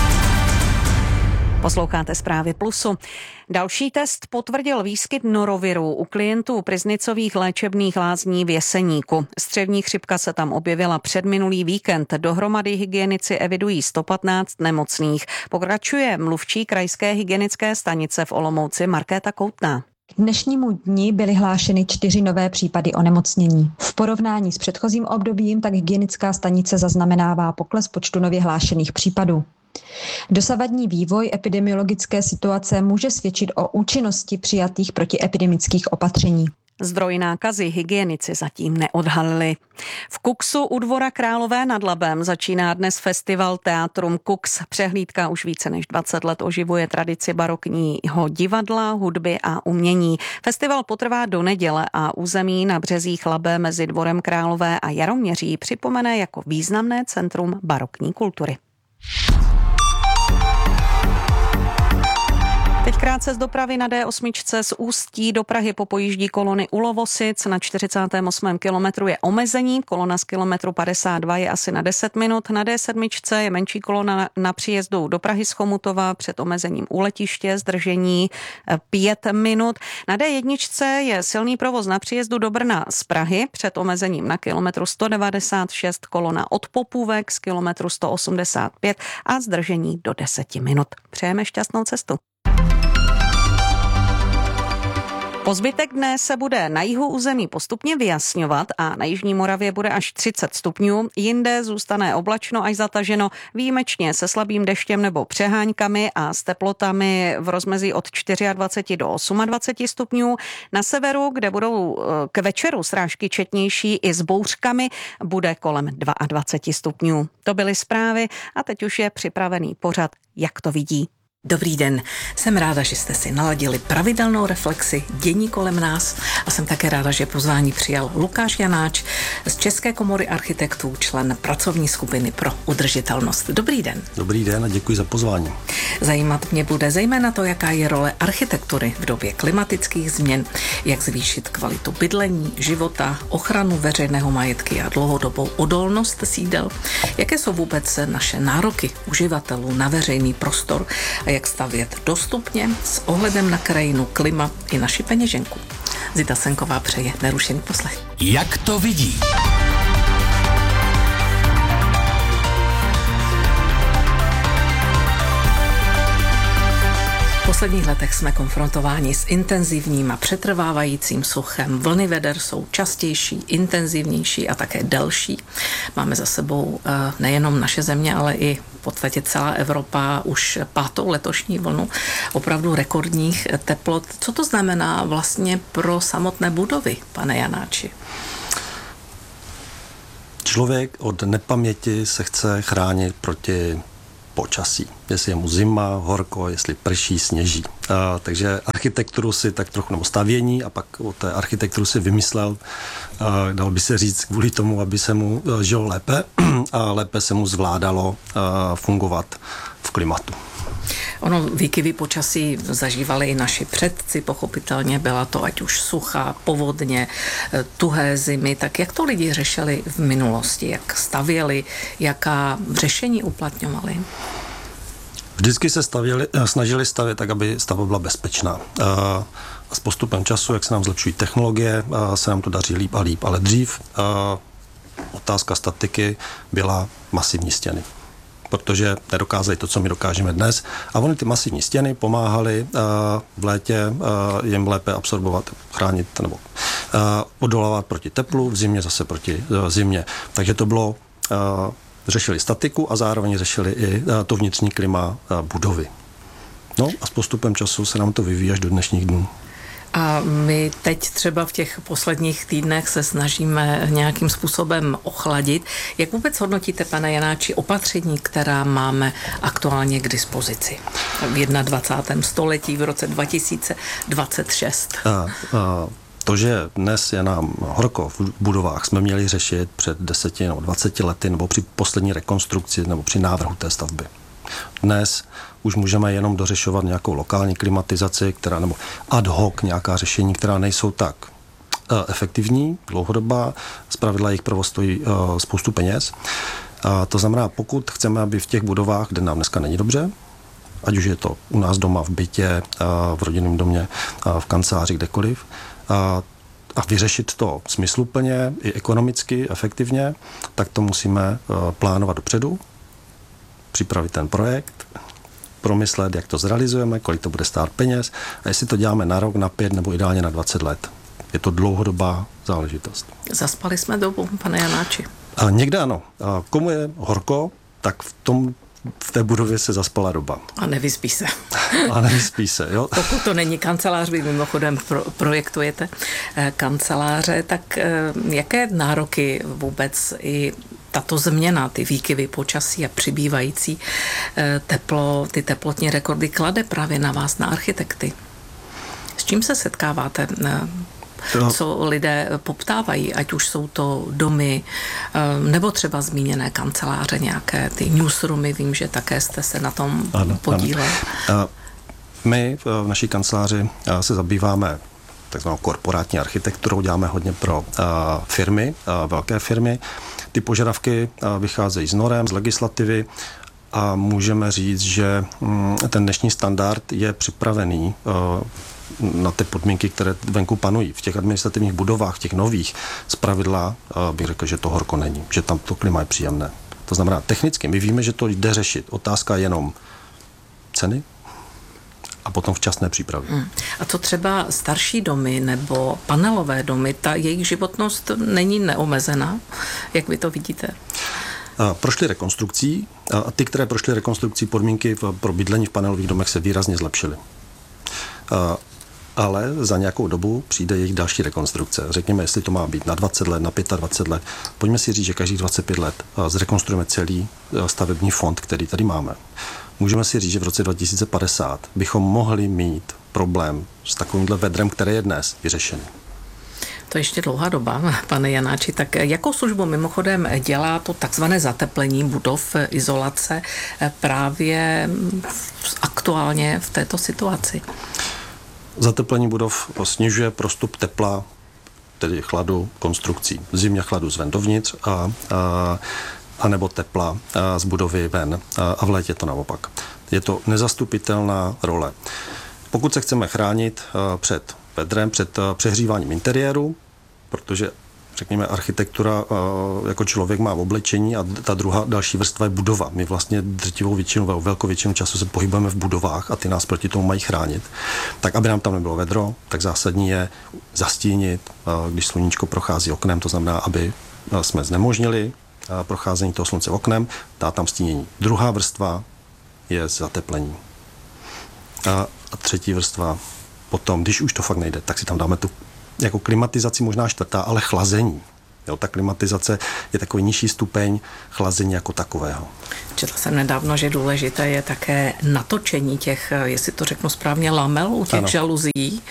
Posloucháte Zprávy Plusu. Další test potvrdil výskyt noroviru u klientů Priznicových léčebných lázní v Jeseníku. Střevní chřipka se tam objevila předminulý víkend. Dohromady hygienici evidují 115 nemocných. Pokračuje mluvčí krajské hygienické stanice v Olomouci Markéta Koutná. K dnešnímu dni byly hlášeny 4 nové případy onemocnění. V porovnání s předchozím obdobím tak hygienická stanice zaznamenává pokles počtu nově hlášených případů. Dosavadní vývoj epidemiologické situace může svědčit o účinnosti přijatých protiepidemických opatření. Zdroj nákazy hygienici zatím neodhalili. V Kuxu u Dvora Králové nad Labem začíná dnes festival Teatrum Kux. Přehlídka už více než 20 let oživuje tradici barokního divadla, hudby a umění. Festival potrvá do neděle a území na březích Labe mezi Dvorem Králové a Jaroměří připomene jako významné centrum barokní kultury. Teď krátce z dopravy na D8 z Ústí do Prahy popojíždí kolony u Lovosic. Na 48. kilometru je omezení, kolona z kilometru 52 je asi na 10 minut. Na D7 je menší kolona na příjezdu do Prahy z Chomutova před omezením u letiště, zdržení 5 minut. Na D1 je silný provoz na příjezdu do Brna z Prahy před omezením na kilometru 196, kolona od Popůvek z kilometru 185 a zdržení do 10 minut. Přejeme šťastnou cestu. Po zbytek dne se bude na jihu území postupně vyjasňovat a na jižní Moravě bude až 30 stupňů, jinde zůstane oblačno až zataženo, výjimečně se slabým deštěm nebo přeháňkami a s teplotami v rozmezí od 24 do 28 stupňů. Na severu, kde budou k večeru srážky četnější i s bouřkami, bude kolem 22 stupňů. To byly zprávy a teď už je připravený pořad Jak to vidí. Dobrý den, jsem ráda, že jste si naladili pravidelnou reflexi dění kolem nás a jsem také ráda, že pozvání přijal Lukáš Janáč z České komory architektů, člen pracovní skupiny pro udržitelnost. Dobrý den. Dobrý den a děkuji za pozvání. Zajímat mě bude zejména to, jaká je role architektury v době klimatických změn, jak zvýšit kvalitu bydlení, života, ochranu veřejného majetky a dlouhodobou odolnost sídel, jaké jsou vůbec naše nároky uživatelů na veřejný prostor a jak stavět dostupně s ohledem na krajinu, klima i naši peněženku. Zita Senková přeje nerušený poslech. Jak to vidí? posledních letech jsme konfrontováni s intenzivním a přetrvávajícím suchem. Vlny veder jsou častější, intenzivnější a také delší. Máme za sebou nejenom naše země, ale i v podstatě celá Evropa už 5. letošní vlnu opravdu rekordních teplot. Co to znamená vlastně pro samotné budovy, pane Janáči? Člověk od nepaměti se chce chránit proti počasí. Jestli je mu zima, horko, jestli prší, sněží. Takže architekturu si tak trochu, nebo stavění, a pak o té architekturu si vymyslel, dalo by se říct, kvůli tomu, aby se mu žilo lépe a lépe se mu zvládalo fungovat v klimatu. Ono výkyvy počasí zažívali i naši předci, pochopitelně byla to ať už suchá, povodně, tuhé zimy, tak jak to lidi řešili v minulosti, jak stavěli, jaká řešení uplatňovali? Vždycky se snažili stavět tak, aby stavba byla bezpečná. A s postupem času, jak se nám zlepšují technologie, se nám to daří líp a líp, ale dřív otázka statiky byla masivní stěny, protože nedokázali to, co my dokážeme dnes. A ony ty masivní stěny pomáhaly v létě jim lépe absorbovat, chránit nebo odolávat proti teplu, v zimě zase proti zimě. Takže to bylo, řešili statiku a zároveň řešili i to vnitřní klima budovy. No a s postupem času se nám to vyvíjí až do dnešních dnů. A my teď třeba v těch posledních týdnech se snažíme nějakým způsobem ochladit. Jak vůbec hodnotíte, pane Janáči, opatření, která máme aktuálně k dispozici v 21. století, v roce 2026? To, že dnes je nám horko v budovách, jsme měli řešit před 10 nebo 20 lety, nebo při poslední rekonstrukci, nebo při návrhu té stavby. Dnes už můžeme jenom dořešovat nějakou lokální klimatizaci, nebo ad hoc nějaká řešení, která nejsou tak efektivní, dlouhodobá, zpravidla jejich provoz stojí spoustu peněz. To znamená, pokud chceme, aby v těch budovách, kde nám dneska není dobře, ať už je to u nás doma, v bytě, v rodinném domě, v kanceláři, kdekoliv, a vyřešit to smysluplně i ekonomicky, efektivně, tak to musíme plánovat dopředu, připravit ten projekt, promyslet, jak to zrealizujeme, kolik to bude stát peněz a jestli to děláme na rok, na 5 nebo ideálně na 20 let. Je to dlouhodobá záležitost. Zaspali jsme dobu, pane Janáči. A někde ano. A komu je horko, tak v té budově se zaspala doba. A nevyspí se. A nevyspí se, jo. Pokud to není kancelář, vy mimochodem projektujete kanceláře, tak jaké nároky vůbec i tato změna, ty výkyvy počasí a přibývající ty teplotní rekordy klade právě na vás, na architekty? S čím se setkáváte? Co lidé poptávají, ať už jsou to domy, nebo třeba zmíněné kanceláře, nějaké ty newsroomy, vím, že také jste se na tom podíleli. My v naší kanceláři se zabýváme takzvanou korporátní architekturou, děláme hodně pro firmy, velké firmy. Ty požadavky vycházejí z norem, z legislativy a můžeme říct, že ten dnešní standard je připravený na ty podmínky, které venku panují. V těch administrativních budovách, v těch nových, zpravidla bych řekl, že to horko není, že tam to klima je příjemné. To znamená, technicky my víme, že to jde řešit. Otázka jenom ceny a potom včasné přípravy. A co třeba starší domy nebo panelové domy, ta jejich životnost není neomezená? Jak vy to vidíte? Prošly rekonstrukcí a ty, které prošly rekonstrukcí, podmínky pro bydlení v panelových domech se výrazně zlepšily. Ale za nějakou dobu přijde jejich další rekonstrukce. Řekněme, jestli to má být na 20 let, na 25 let. Pojďme si říct, že každých 25 let zrekonstruujeme celý stavební fond, který tady máme. Můžeme si říct, že v roce 2050 bychom mohli mít problém s takovýmhle vedrem, které je dnes vyřešený. To je ještě dlouhá doba, pane Janáči. Tak jakou službu mimochodem dělá to takzvané zateplení budov, izolace právě aktuálně v této situaci? Zateplení budov snižuje prostup tepla, tedy chladu konstrukcí. V zimě chladu zven dovnitř a nebo tepla z budovy ven a v létě to naopak. Je to nezastupitelná role. Pokud se chceme chránit před vedrem, před přehříváním interiéru, protože řekněme, architektura jako člověk má v oblečení a ta druhá, další vrstva je budova. My vlastně drtivou většinu, velkou většinu času se pohybujeme v budovách a ty nás proti tomu mají chránit. Tak, aby nám tam nebylo vedro, tak zásadní je zastínit, když sluníčko prochází oknem, to znamená, aby jsme znemožnili procházení toho slunce oknem, dá tam stínění. Druhá vrstva je zateplení. A třetí vrstva potom, když už to fakt nejde, tak si tam dáme tu jako klimatizaci, možná čtvrtá, ale chlazení. Jo, ta klimatizace je takový nižší stupeň chlazení jako takového. Četla jsem nedávno, že důležité je také natočení těch, jestli to řeknu správně, lamel u těch žaluzí,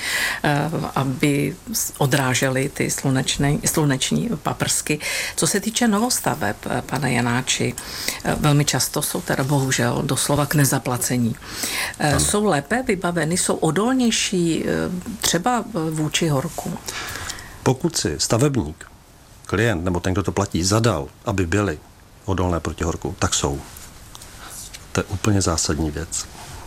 aby odrážely ty sluneční paprsky. Co se týče novostaveb, pane Janáči, velmi často jsou teda bohužel doslova k nezaplacení. Jsou lépe vybaveny, jsou odolnější třeba vůči horku? Pokud si stavebník, klient nebo ten, kdo to platí, zadal, aby byly odolné proti horku, tak jsou. To je úplně zásadní věc.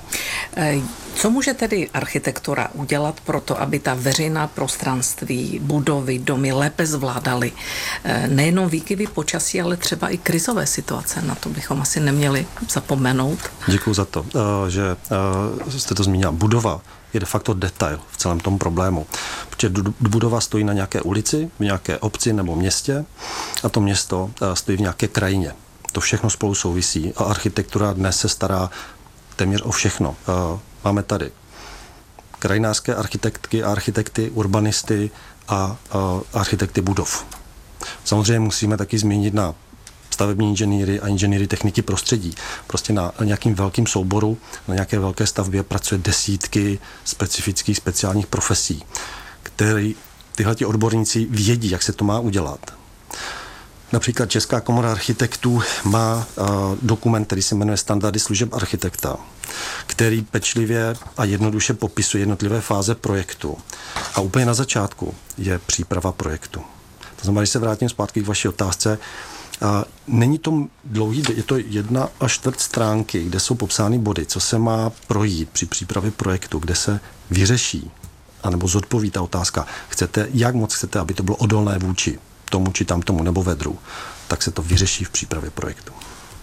Co může tedy architektura udělat pro to, aby ta veřejná prostranství, budovy, domy lépe zvládaly nejenom výkyvy počasí, ale třeba i krizové situace? Na to bychom asi neměli zapomenout. Děkuji za to, že jste to zmínila. Budova je de facto detail v celém tom problému. Protože budova stojí na nějaké ulici, v nějaké obci nebo městě a to město stojí v nějaké krajině. To všechno spolu souvisí a architektura dnes se stará téměř o všechno. Máme tady krajinářské architektky a architekty, urbanisty a architekty budov. Samozřejmě musíme taky zmínit na stavební inženýry a inženýry techniky prostředí. Prostě na nějakým velkým souboru, na nějaké velké stavbě pracuje desítky specifických speciálních profesí, který tyhleti odborníci vědí, jak se to má udělat. Například Česká komora architektů má dokument, který se jmenuje Standardy služeb architekta, který pečlivě a jednoduše popisuje jednotlivé fáze projektu. A úplně na začátku je příprava projektu. To znamená, když se vrátím zpátky k vaší otázce, není to dlouhý, je to 1 až 4 stránky, kde jsou popsány body, co se má projít při přípravě projektu, kde se vyřeší, anebo zodpoví ta otázka, jak moc chcete, aby to bylo odolné vůči tomu, či tamtomu, nebo vedru, tak se to vyřeší v přípravě projektu.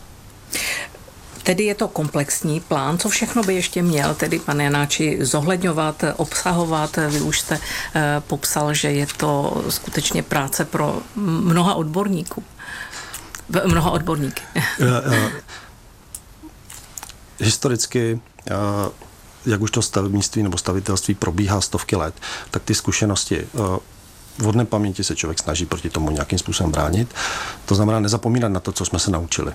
Tedy je to komplexní plán, co všechno by ještě měl tedy, pane Janáči, zohledňovat, obsahovat. Vy už jste popsal, že je to skutečně práce pro mnoha odborníků. Mnoha odborníky. Historicky, jak už to stavebnictví nebo stavitelství probíhá stovky let, tak ty zkušenosti v hodné paměti se člověk snaží proti tomu nějakým způsobem bránit. To znamená nezapomínat na to, co jsme se naučili.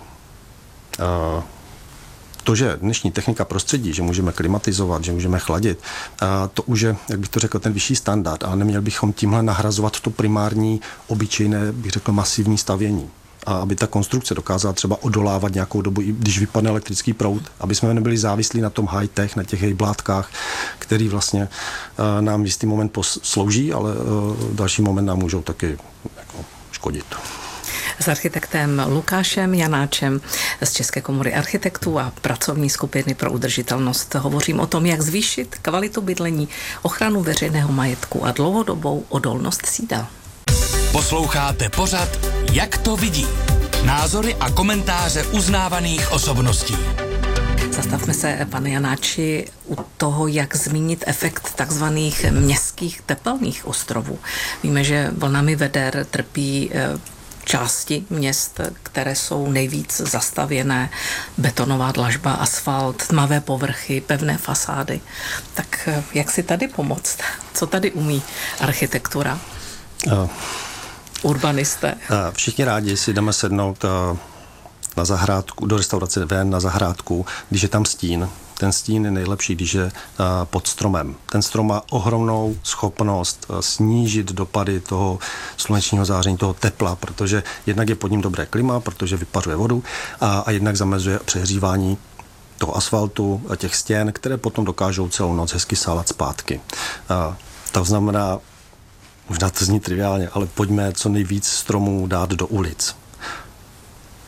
To, že dnešní technika prostředí, že můžeme klimatizovat, že můžeme chladit, to už je, jak bych to řekl, ten vyšší standard, ale neměli bychom tímhle nahrazovat to primární, obyčejné, bych řekl, masivní stavění. A aby ta konstrukce dokázala třeba odolávat nějakou dobu, i když vypadne elektrický proud, aby jsme nebyli závislí na tom high-tech, na těch hejblátkách, který vlastně nám v jistý moment slouží, ale v další moment nám můžou taky jako škodit. S architektem Lukášem Janáčem z České komory architektů a pracovní skupiny pro udržitelnost hovořím o tom, jak zvýšit kvalitu bydlení, ochranu veřejného majetku a dlouhodobou odolnost sídel. Posloucháte pořad Jak to vidí? Názory a komentáře uznávaných osobností. Zastavme se, pane Janáči, u toho, jak zmínit efekt takzvaných městských tepelných ostrovů. Víme, že vlnami veder trpí části měst, které jsou nejvíc zastavěné, betonová dlažba, asfalt, tmavé povrchy, pevné fasády. Tak jak si tady pomoct? Co tady umí architektura? Urbanisté. Všichni rádi si jdeme sednout na zahrádku, do restaurace ven na zahrádku, když je tam stín. Ten stín je nejlepší, když je pod stromem. Ten strom má ohromnou schopnost snížit dopady toho slunečního záření, toho tepla, protože jednak je pod ním dobré klima, protože vypařuje vodu a jednak zamezuje přehřívání toho asfaltu a těch stěn, které potom dokážou celou noc hezky sálat zpátky. To znamená, možná to zní triviálně, ale pojďme co nejvíc stromů dát do ulic.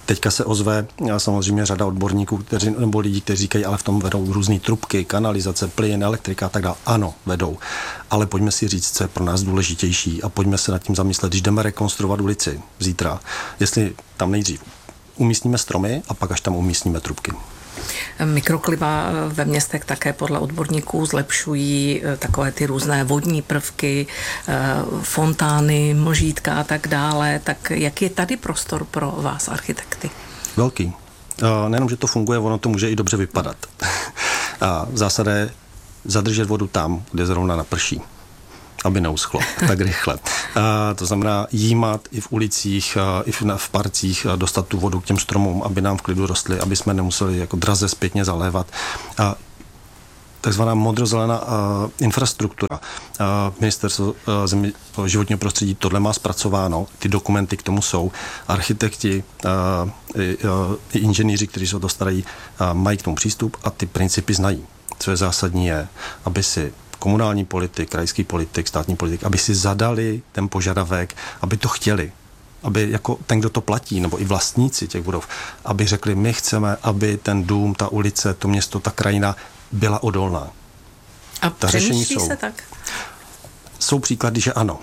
Teďka se ozve samozřejmě řada odborníků, nebo lidí, kteří říkají, ale v tom vedou různé trubky, kanalizace, plyn, elektrika a tak dále. Ano, vedou. Ale pojďme si říct, co je pro nás důležitější a pojďme se nad tím zamyslet, když jdeme rekonstruovat ulici zítra, jestli tam nejdřív umístíme stromy a pak až tam umístíme trubky. Mikroklima ve městech také podle odborníků zlepšují takové ty různé vodní prvky, fontány, možítka a tak dále. Tak jak je tady prostor pro vás, architekty? Velký. Nejenom, že to funguje, ono to může i dobře vypadat. Zásada je zadržet vodu tam, kde zrovna naprší, aby neuschlo tak rychle. To znamená jímat i v ulicích, i v parcích, dostat tu vodu k těm stromům, aby nám v klidu rostly, aby jsme nemuseli jako draze zpětně zalévat. Takzvaná modrozelená infrastruktura. Ministerstvo životního prostředí tohle má zpracováno, ty dokumenty k tomu jsou. Architekti, i inženýři, kteří se o to starají, mají k tomu přístup a ty principy znají. Co je zásadní je, aby si komunální politik, krajský politik, státní politik, aby si zadali ten požadavek, aby to chtěli. Aby jako ten, kdo to platí, nebo i vlastníci těch budov, aby řekli, my chceme, aby ten dům, ta ulice, to město, ta krajina byla odolná. A přemýšlí se tak? Jsou příklady, že ano.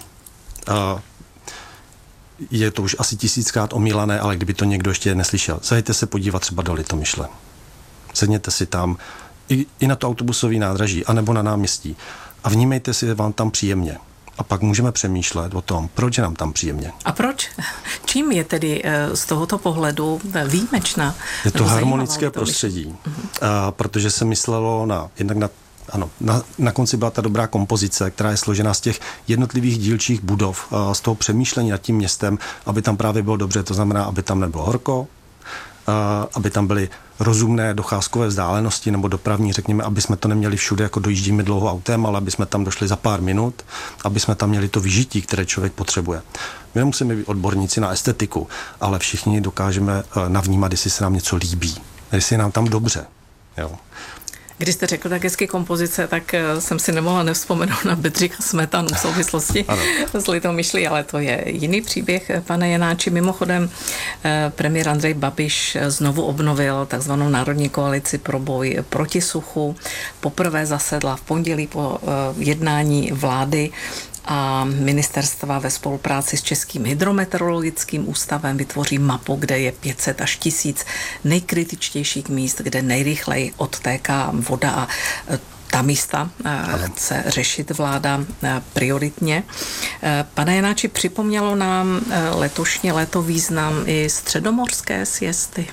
Je to už asi 1000krát omílané, ale kdyby to někdo ještě neslyšel. Zajďte se podívat třeba do Litomyšle. Sedněte si tam i na to autobusové nádraží, anebo na náměstí a vnímejte si, že vám tam příjemně. A pak můžeme přemýšlet o tom, proč je nám tam příjemně. A proč? Čím je tedy z tohoto pohledu výjimečná? Je to harmonické prostředí, protože se myslelo na konci byla ta dobrá kompozice, která je složena z těch jednotlivých dílčích budov, z toho přemýšlení nad tím městem, aby tam právě bylo dobře, to znamená, aby tam nebylo horko, aby tam byly rozumné docházkové vzdálenosti nebo dopravní, řekněme, aby jsme to neměli všude, jako dojíždíme dlouho autem, ale aby jsme tam došli za pár minut, aby jsme tam měli to vyžití, které člověk potřebuje. My nemusíme být odborníci na estetiku, ale všichni dokážeme navnímat, jestli se nám něco líbí, jestli je nám tam dobře. Jo. Když jste řekl tak hezky kompozice, tak jsem si nemohla nevzpomenout na Bedřicha Smetanu v souvislosti s Litomyšlí, ale to je jiný příběh, pane Janáči. Mimochodem, premiér Andrej Babiš znovu obnovil takzvanou Národní koalici pro boj proti suchu. Poprvé zasedla v pondělí po jednání vlády a ministerstva ve spolupráci s Českým hydrometeorologickým ústavem vytvoří mapu, kde je 500 až 1000 nejkritičtějších míst, kde nejrychleji odtéká voda a ta místa chce řešit vláda prioritně. Pane Janáči, připomnělo nám letošní léto význam i středomorské siesty?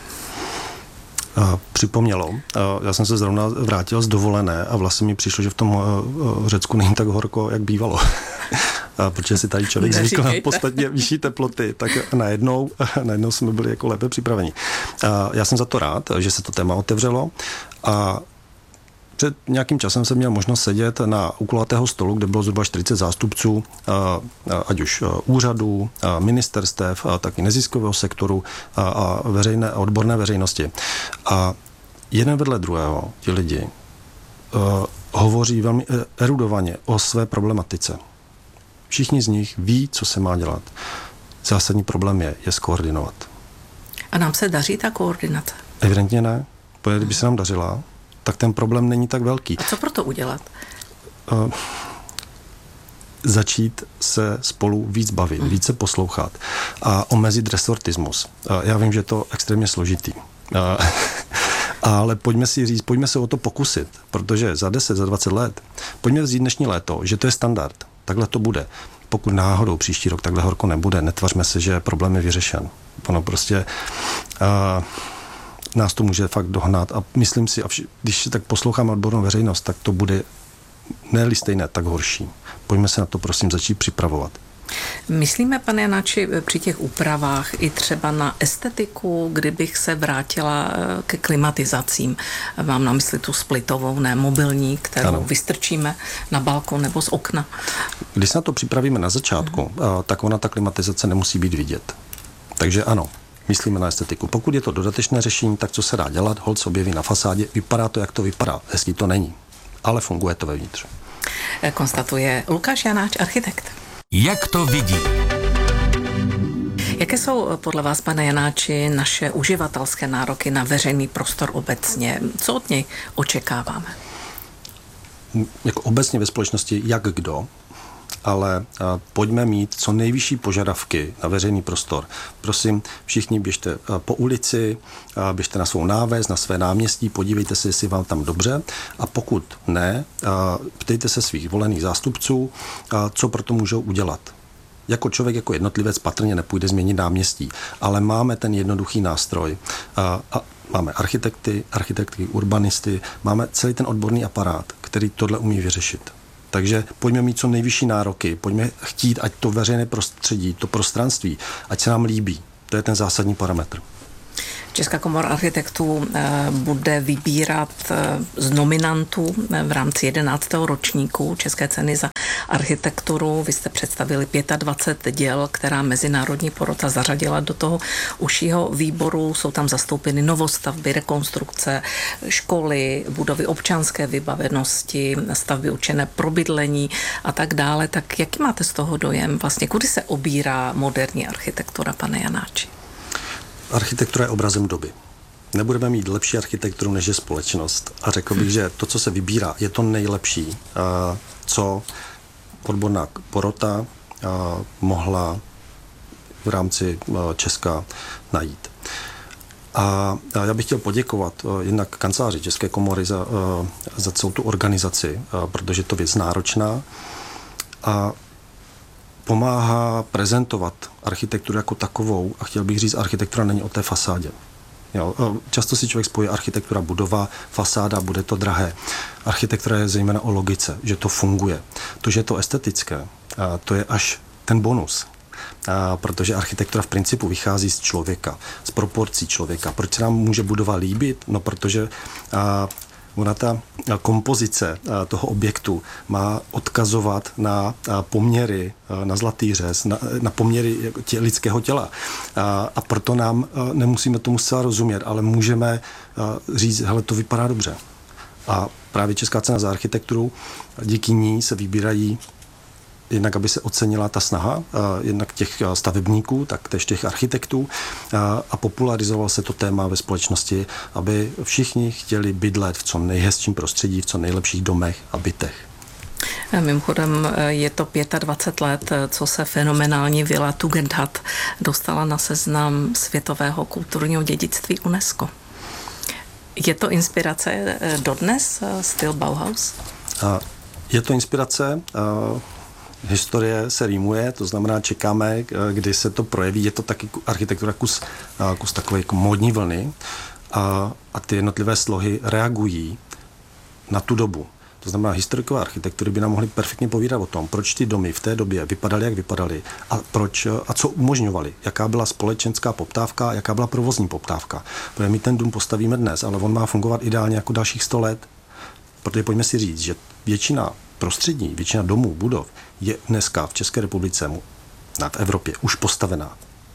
Připomnělo. Já jsem se zrovna vrátil z dovolené a vlastně mi přišlo, že v tom Řecku není tak horko, jak bývalo. Protože si tady člověk zvykl na podstatně vyšší teploty, tak najednou jsme byli jako lépe připraveni. Já jsem za to rád, že se to téma otevřelo a před nějakým časem jsem měl možnost sedět na u kulatého stolu, kde bylo zhruba 40 zástupců, ať už úřadů, ministerstev, tak i neziskového sektoru a veřejné a odborné veřejnosti. A jeden vedle druhého ti lidi hovoří velmi erudovaně o své problematice. Všichni z nich ví, co se má dělat. Zásadní problém je skoordinovat. A nám se daří ta koordinace? Evidentně ne. Protože kdyby se nám dařila, tak ten problém není tak velký. A co pro to udělat? Začít se spolu víc bavit, více poslouchat a omezit resortismus. Já vím, že je to extrémně složitý. Ale pojďme se o to pokusit, protože za 10, za 20 let, pojďme vzít dnešní léto, že to je standard. Takhle to bude. Pokud náhodou příští rok takhle horko nebude, netvařme se, že problém je vyřešen. Ono prostě nás to může fakt dohnat a myslím si, když tak posloucháme odbornou veřejnost, tak to bude ne-li stejné, tak horší. Pojďme se na to prosím začít připravovat. Myslíme, pane Janáči, při těch úpravách i třeba na estetiku, kdybych se vrátila ke klimatizacím. Mám na mysli tu splitovou, ne mobilní, kterou vystrčíme na balkon nebo z okna. Když se na to připravíme na začátku, tak ona ta klimatizace nemusí být vidět. Takže ano, myslíme na estetiku. Pokud je to dodatečné řešení, tak co se dá dělat? Holt se objeví na fasádě, vypadá to, jak to vypadá. Hezký to není, ale funguje to vevnitř. Konstatuje Lukáš Janáč, architekt. Jak to vidí? Jaké jsou podle vás, pane Janáči, naše uživatelské nároky na veřejný prostor obecně? Co od něj očekáváme? Jako obecně ve společnosti jak kdo, ale pojďme mít co nejvyšší požadavky na veřejný prostor. Prosím, všichni běžte po ulici, běžte na svou náves, na své náměstí, podívejte se, jestli vám tam dobře, a pokud ne, ptejte se svých volených zástupců, co pro to můžou udělat. Jako člověk, jako jednotlivec patrně nepůjde změnit náměstí, ale máme ten jednoduchý nástroj. Máme architekty, urbanisty, máme celý ten odborný aparát, který tohle umí vyřešit. Takže pojďme mít co nejvyšší nároky, pojďme chtít, ať to veřejné prostředí, to prostranství, ať se nám líbí. To je ten zásadní parametr. Česká komora architektů bude vybírat z nominantů v rámci 11. ročníku České ceny za architekturu. Vy jste představili 25 děl, která mezinárodní porota zařadila do toho užšího výboru. Jsou tam zastoupeny novostavby, rekonstrukce, školy, budovy občanské vybavenosti, stavby určené pro bydlení a tak dále. Tak jaký máte z toho dojem? Vlastně kudy se obírá moderní architektura, pane Janáči? Architektura je obrazem doby. Nebudeme mít lepší architekturu, než je společnost. A řekl bych, že to, co se vybírá, je to nejlepší, co odborná porota mohla v rámci Česka najít. A já bych chtěl poděkovat jednak kanceláři České komory za celou tu organizaci, protože to je věc náročná a pomáhá prezentovat architekturu jako takovou, a chtěl bych říct, architektura není o té fasádě. Jo, často si člověk spojí architektura budova, fasáda, bude to drahé. Architektura je zejména o logice, že to funguje. To, že je to estetické, to je až ten bonus. Protože architektura v principu vychází z člověka, z proporcí člověka. Proč se nám může budova líbit? No, protože ona ta kompozice toho objektu má odkazovat na poměry, na zlatý řez, na poměry lidského těla. A proto nám nemusíme tomu zcela rozumět, ale můžeme říct, hele, to vypadá dobře. A právě Česká cena za architekturu, díky ní se vybírají jednak, aby se ocenila ta snaha, jednak těch stavebníků, tak též těch architektů, a popularizoval se to téma ve společnosti, aby všichni chtěli bydlet v co nejhezčím prostředí, v co nejlepších domech a bytech. Mimochodem je to 25 let, co se fenomenální vila Tugendhat dostala na seznam světového kulturního dědictví UNESCO. Je to inspirace dodnes, styl Bauhaus? Je to inspirace. Historie se rýmuje, to znamená, čekáme, kdy se to projeví. Je to taky architektura kus takové jako módní vlny a ty jednotlivé slohy reagují na tu dobu. To znamená, historikové architektury by nám mohly perfektně povídat o tom, proč ty domy v té době vypadaly, jak vypadaly a co umožňovaly, jaká byla společenská poptávka, jaká byla provozní poptávka. Protože my ten dům postavíme dnes, ale on má fungovat ideálně jako dalších 100 let. Protože pojďme si říct, že většina prostředí, většina domů, budov je dneska v České republice, v Evropě, už postavená.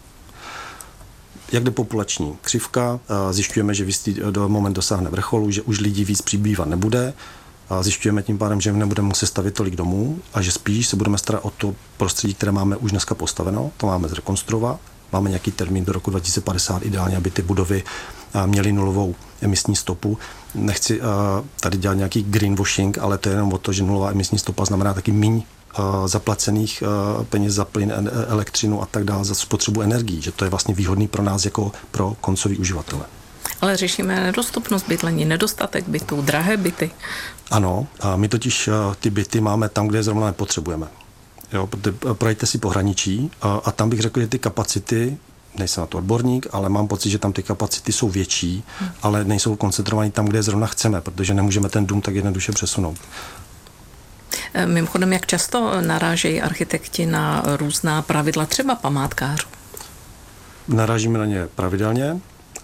Jak jde populační křivka, zjišťujeme, že do moment dosáhne vrcholu, že už lidí víc přibývat nebude, zjišťujeme tím pádem, že nebudeme muset stavět tolik domů a že spíš se budeme starat o to prostředí, které máme už dneska postaveno, to máme zrekonstruovat. Máme nějaký termín do roku 2050, ideálně, aby ty budovy měly nulovou emisní stopu. Nechci tady dělat nějaký greenwashing, ale to je jenom o to, že nulová emisní stopa znamená taky míň zaplacených peněz za plyn, elektřinu a tak dále, za spotřebu energií, že to je vlastně výhodný pro nás jako pro koncový uživatele. Ale řešíme nedostupnost bydlení, nedostatek bytů, drahé byty. Ano, a my totiž ty byty máme tam, kde je zrovna nepotřebujeme. Jo, projďte si pohraničí a tam bych řekl, že ty kapacity, nejsem na to odborník, ale mám pocit, že tam ty kapacity jsou větší, ale nejsou koncentrované tam, kde je zrovna chceme, protože nemůžeme ten dům tak jednoduše přesunout. Mimochodem, jak často narážejí architekti na různá pravidla, třeba památkářů? Narážíme na ně pravidelně.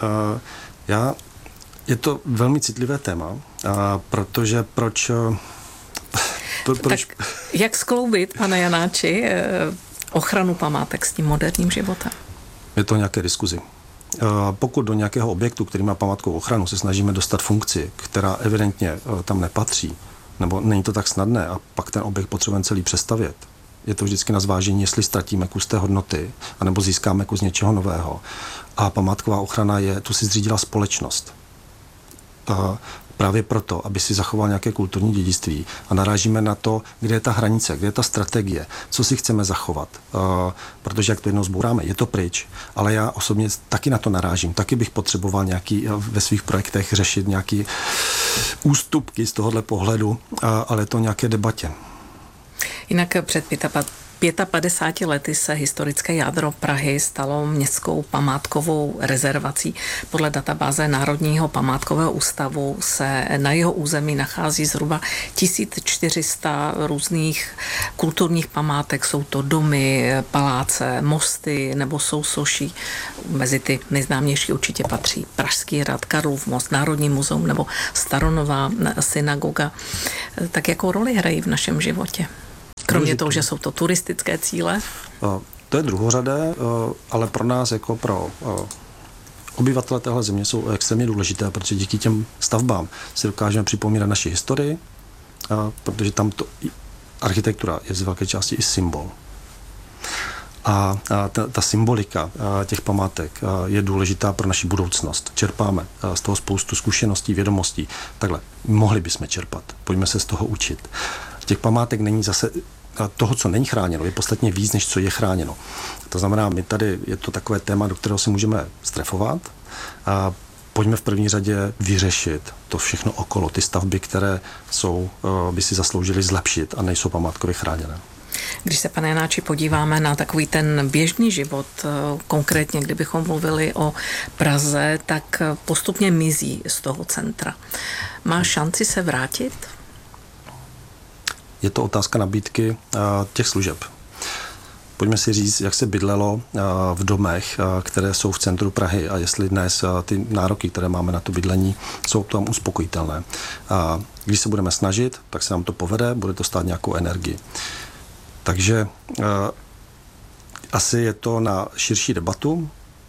Je to velmi citlivé téma, protože proč... Tak jak skloubit, pane Janáči, ochranu památek s tím moderním životem? Je to nějaké diskuzi. Pokud do nějakého objektu, který má památkovou ochranu, se snažíme dostat funkci, která evidentně tam nepatří, nebo není to tak snadné a pak ten objekt potřebujeme celý přestavět, Je to vždycky na zvážení, jestli ztratíme kus té hodnoty, anebo získáme kus něčeho nového. A památková ochrana tu si zřídila společnost. Právě proto, aby si zachoval nějaké kulturní dědictví a narážíme na to, kde je ta hranice, kde je ta strategie, co si chceme zachovat. Protože jak to jednou zbouráme, je to pryč, ale já osobně taky na to narážím. Taky bych potřeboval ve svých projektech řešit nějaké ústupky z tohohle pohledu, ale to nějaké debatě. Jinak před 55 lety se historické jádro Prahy stalo městskou památkovou rezervací. Podle databáze Národního památkového ústavu se na jeho území nachází zhruba 1400 různých kulturních památek. Jsou to domy, paláce, mosty nebo sousoší. Mezi ty nejznámější určitě patří Pražský hrad, Karlův most, Národní muzeum nebo Staronová synagoga. Tak jakou roli hrají v našem životě? Kromě toho, že jsou to turistické cíle? To je druhořadé, ale pro nás jako pro obyvatele téhle země jsou extrémně důležité, protože díky těm stavbám si dokážeme připomínat naši historii, protože tam architektura je z velké části i symbol. A ta symbolika těch památek je důležitá pro naši budoucnost. Čerpáme z toho spoustu zkušeností, vědomostí. Takhle, mohli bychom čerpat. Pojďme se z toho učit. Těch památek není zase toho, co není chráněno, je podstatně víc, než co je chráněno. To znamená, my tady je to takové téma, do kterého se můžeme strefovat a pojďme v první řadě vyřešit to všechno okolo, ty stavby, které by si zasloužily zlepšit a nejsou památkově chráněné. Když se, pane Janáči, podíváme na takový ten běžný život, konkrétně kdybychom mluvili o Praze, tak postupně mizí z toho centra. Má šanci se vrátit? Je to otázka nabídky těch služeb. Pojďme si říct, jak se bydlelo v domech, které jsou v centru Prahy a jestli dnes ty nároky, které máme na to bydlení, jsou tam uspokojitelné. Když se budeme snažit, tak se nám to povede, bude to stát nějakou energii. Takže asi je to na širší debatu,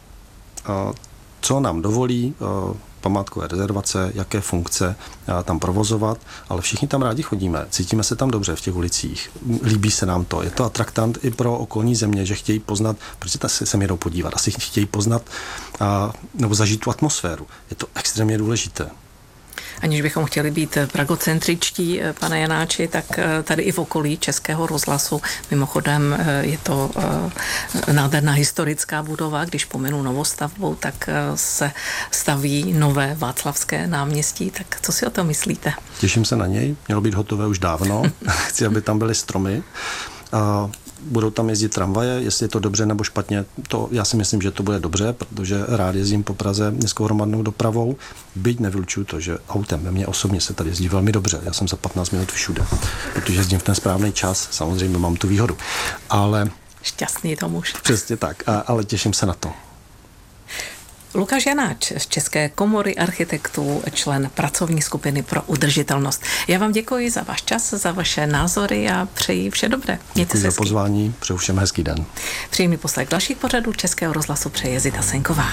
co nám dovolí památkové rezervace, jaké funkce tam provozovat, ale všichni tam rádi chodíme, cítíme se tam dobře v těch ulicích, líbí se nám to, je to atraktant i pro okolní země, že chtějí poznat, protože se sem jedou podívat, asi chtějí poznat nebo zažít tu atmosféru. Je to extrémně důležité. Aniž bychom chtěli být pragocentričtí, pane Janáči, tak tady i v okolí Českého rozhlasu, mimochodem je to nádherná historická budova, když pominu novostavbou, tak se staví nové Václavské náměstí, tak co si o tom myslíte? Těším se na něj, mělo být hotové už dávno, chci, aby tam byly stromy. Budou tam jezdit tramvaje, jestli je to dobře nebo špatně, to já si myslím, že to bude dobře, protože rád jezdím po Praze městskou hromadnou dopravou, byť nevylučuju to, že autem, mě osobně se tady jezdí velmi dobře, já jsem za 15 minut všude, protože jezdím v ten správný čas, samozřejmě mám tu výhodu, ale... Šťastný to muž. Přesně tak, ale těším se na to. Lukáš Janáč z České komory architektů, člen pracovní skupiny pro udržitelnost. Já vám děkuji za váš čas, za vaše názory a přeji vše dobré. Děkuji za pozvání, přeju všem hezký den. Příjemný poslech dalších pořadů Českého rozhlasu přeje Zita Senková.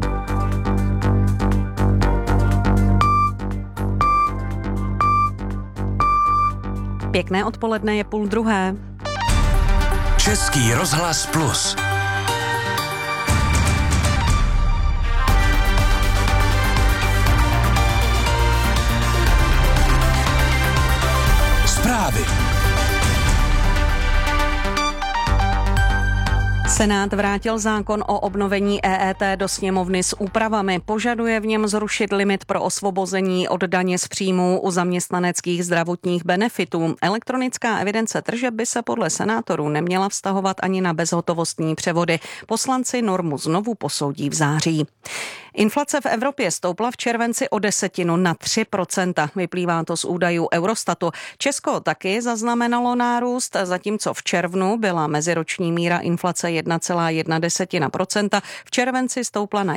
Pěkné odpoledne, je 12:30. Český rozhlas Plus. Zprávy. Senát vrátil zákon o obnovení EET do sněmovny s úpravami. Požaduje v něm zrušit limit pro osvobození od daně z příjmů u zaměstnaneckých zdravotních benefitů. Elektronická evidence tržeb by se podle senátorů neměla vztahovat ani na bezhotovostní převody. Poslanci normu znovu posoudí v září. Inflace v Evropě stoupla v červenci o 10% na 3%. Vyplývá to z údajů Eurostatu. Česko taky zaznamenalo nárůst, zatímco v červnu byla meziroční míra inflace 1,1%. V červenci stoupla na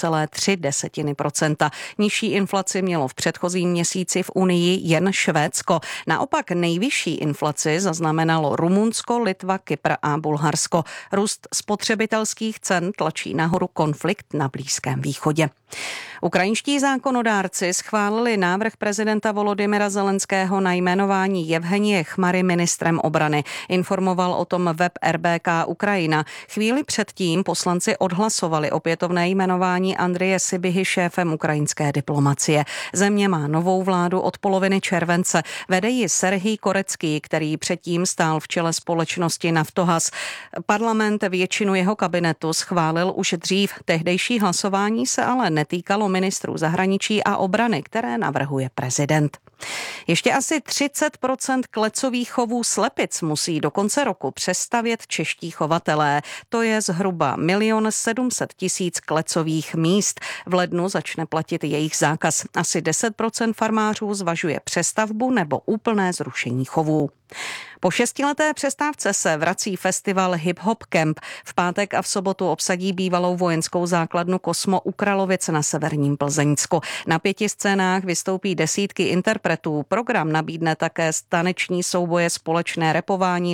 1,3%. Nižší inflaci mělo v předchozím měsíci v Unii jen Švédsko. Naopak nejvyšší inflaci zaznamenalo Rumunsko, Litva, Kypr a Bulharsko. Růst spotřebitelských cen tlačí nahoru konflikt na Blízkém východě. Ukrajinští zákonodárci schválili návrh prezidenta Volodymyra Zelenského na jmenování Jevhenije Chmary ministrem obrany. Informoval o tom web RBK Ukrajina. Chvíli předtím poslanci odhlasovali opětovné jmenování Andreje Sybihy šéfem ukrajinské diplomacie. Země má novou vládu od poloviny července. Vede ji Serhij Korecký, který předtím stál v čele společnosti Naftogaz. Parlament většinu jeho kabinetu schválil už dřív. Tehdejší hlasování se ale netýkalo ministrů zahraničí a obrany, které navrhuje prezident. Ještě asi 30% klecových chovů slepic musí do konce roku přestavět čeští chovatelé. To je zhruba 1 700 000 klecových míst. V lednu začne platit jejich zákaz. Asi 10% farmářů zvažuje přestavbu nebo úplné zrušení chovů. Po 6leté přestávce se vrací festival Hip Hop Camp. V pátek a v sobotu obsadí bývalou vojenskou základnu Kosmo u Kralovic na severním Plzeňsku. Na 5 scénách vystoupí desítky interpretů. Program nabídne také taneční souboje, společné rapování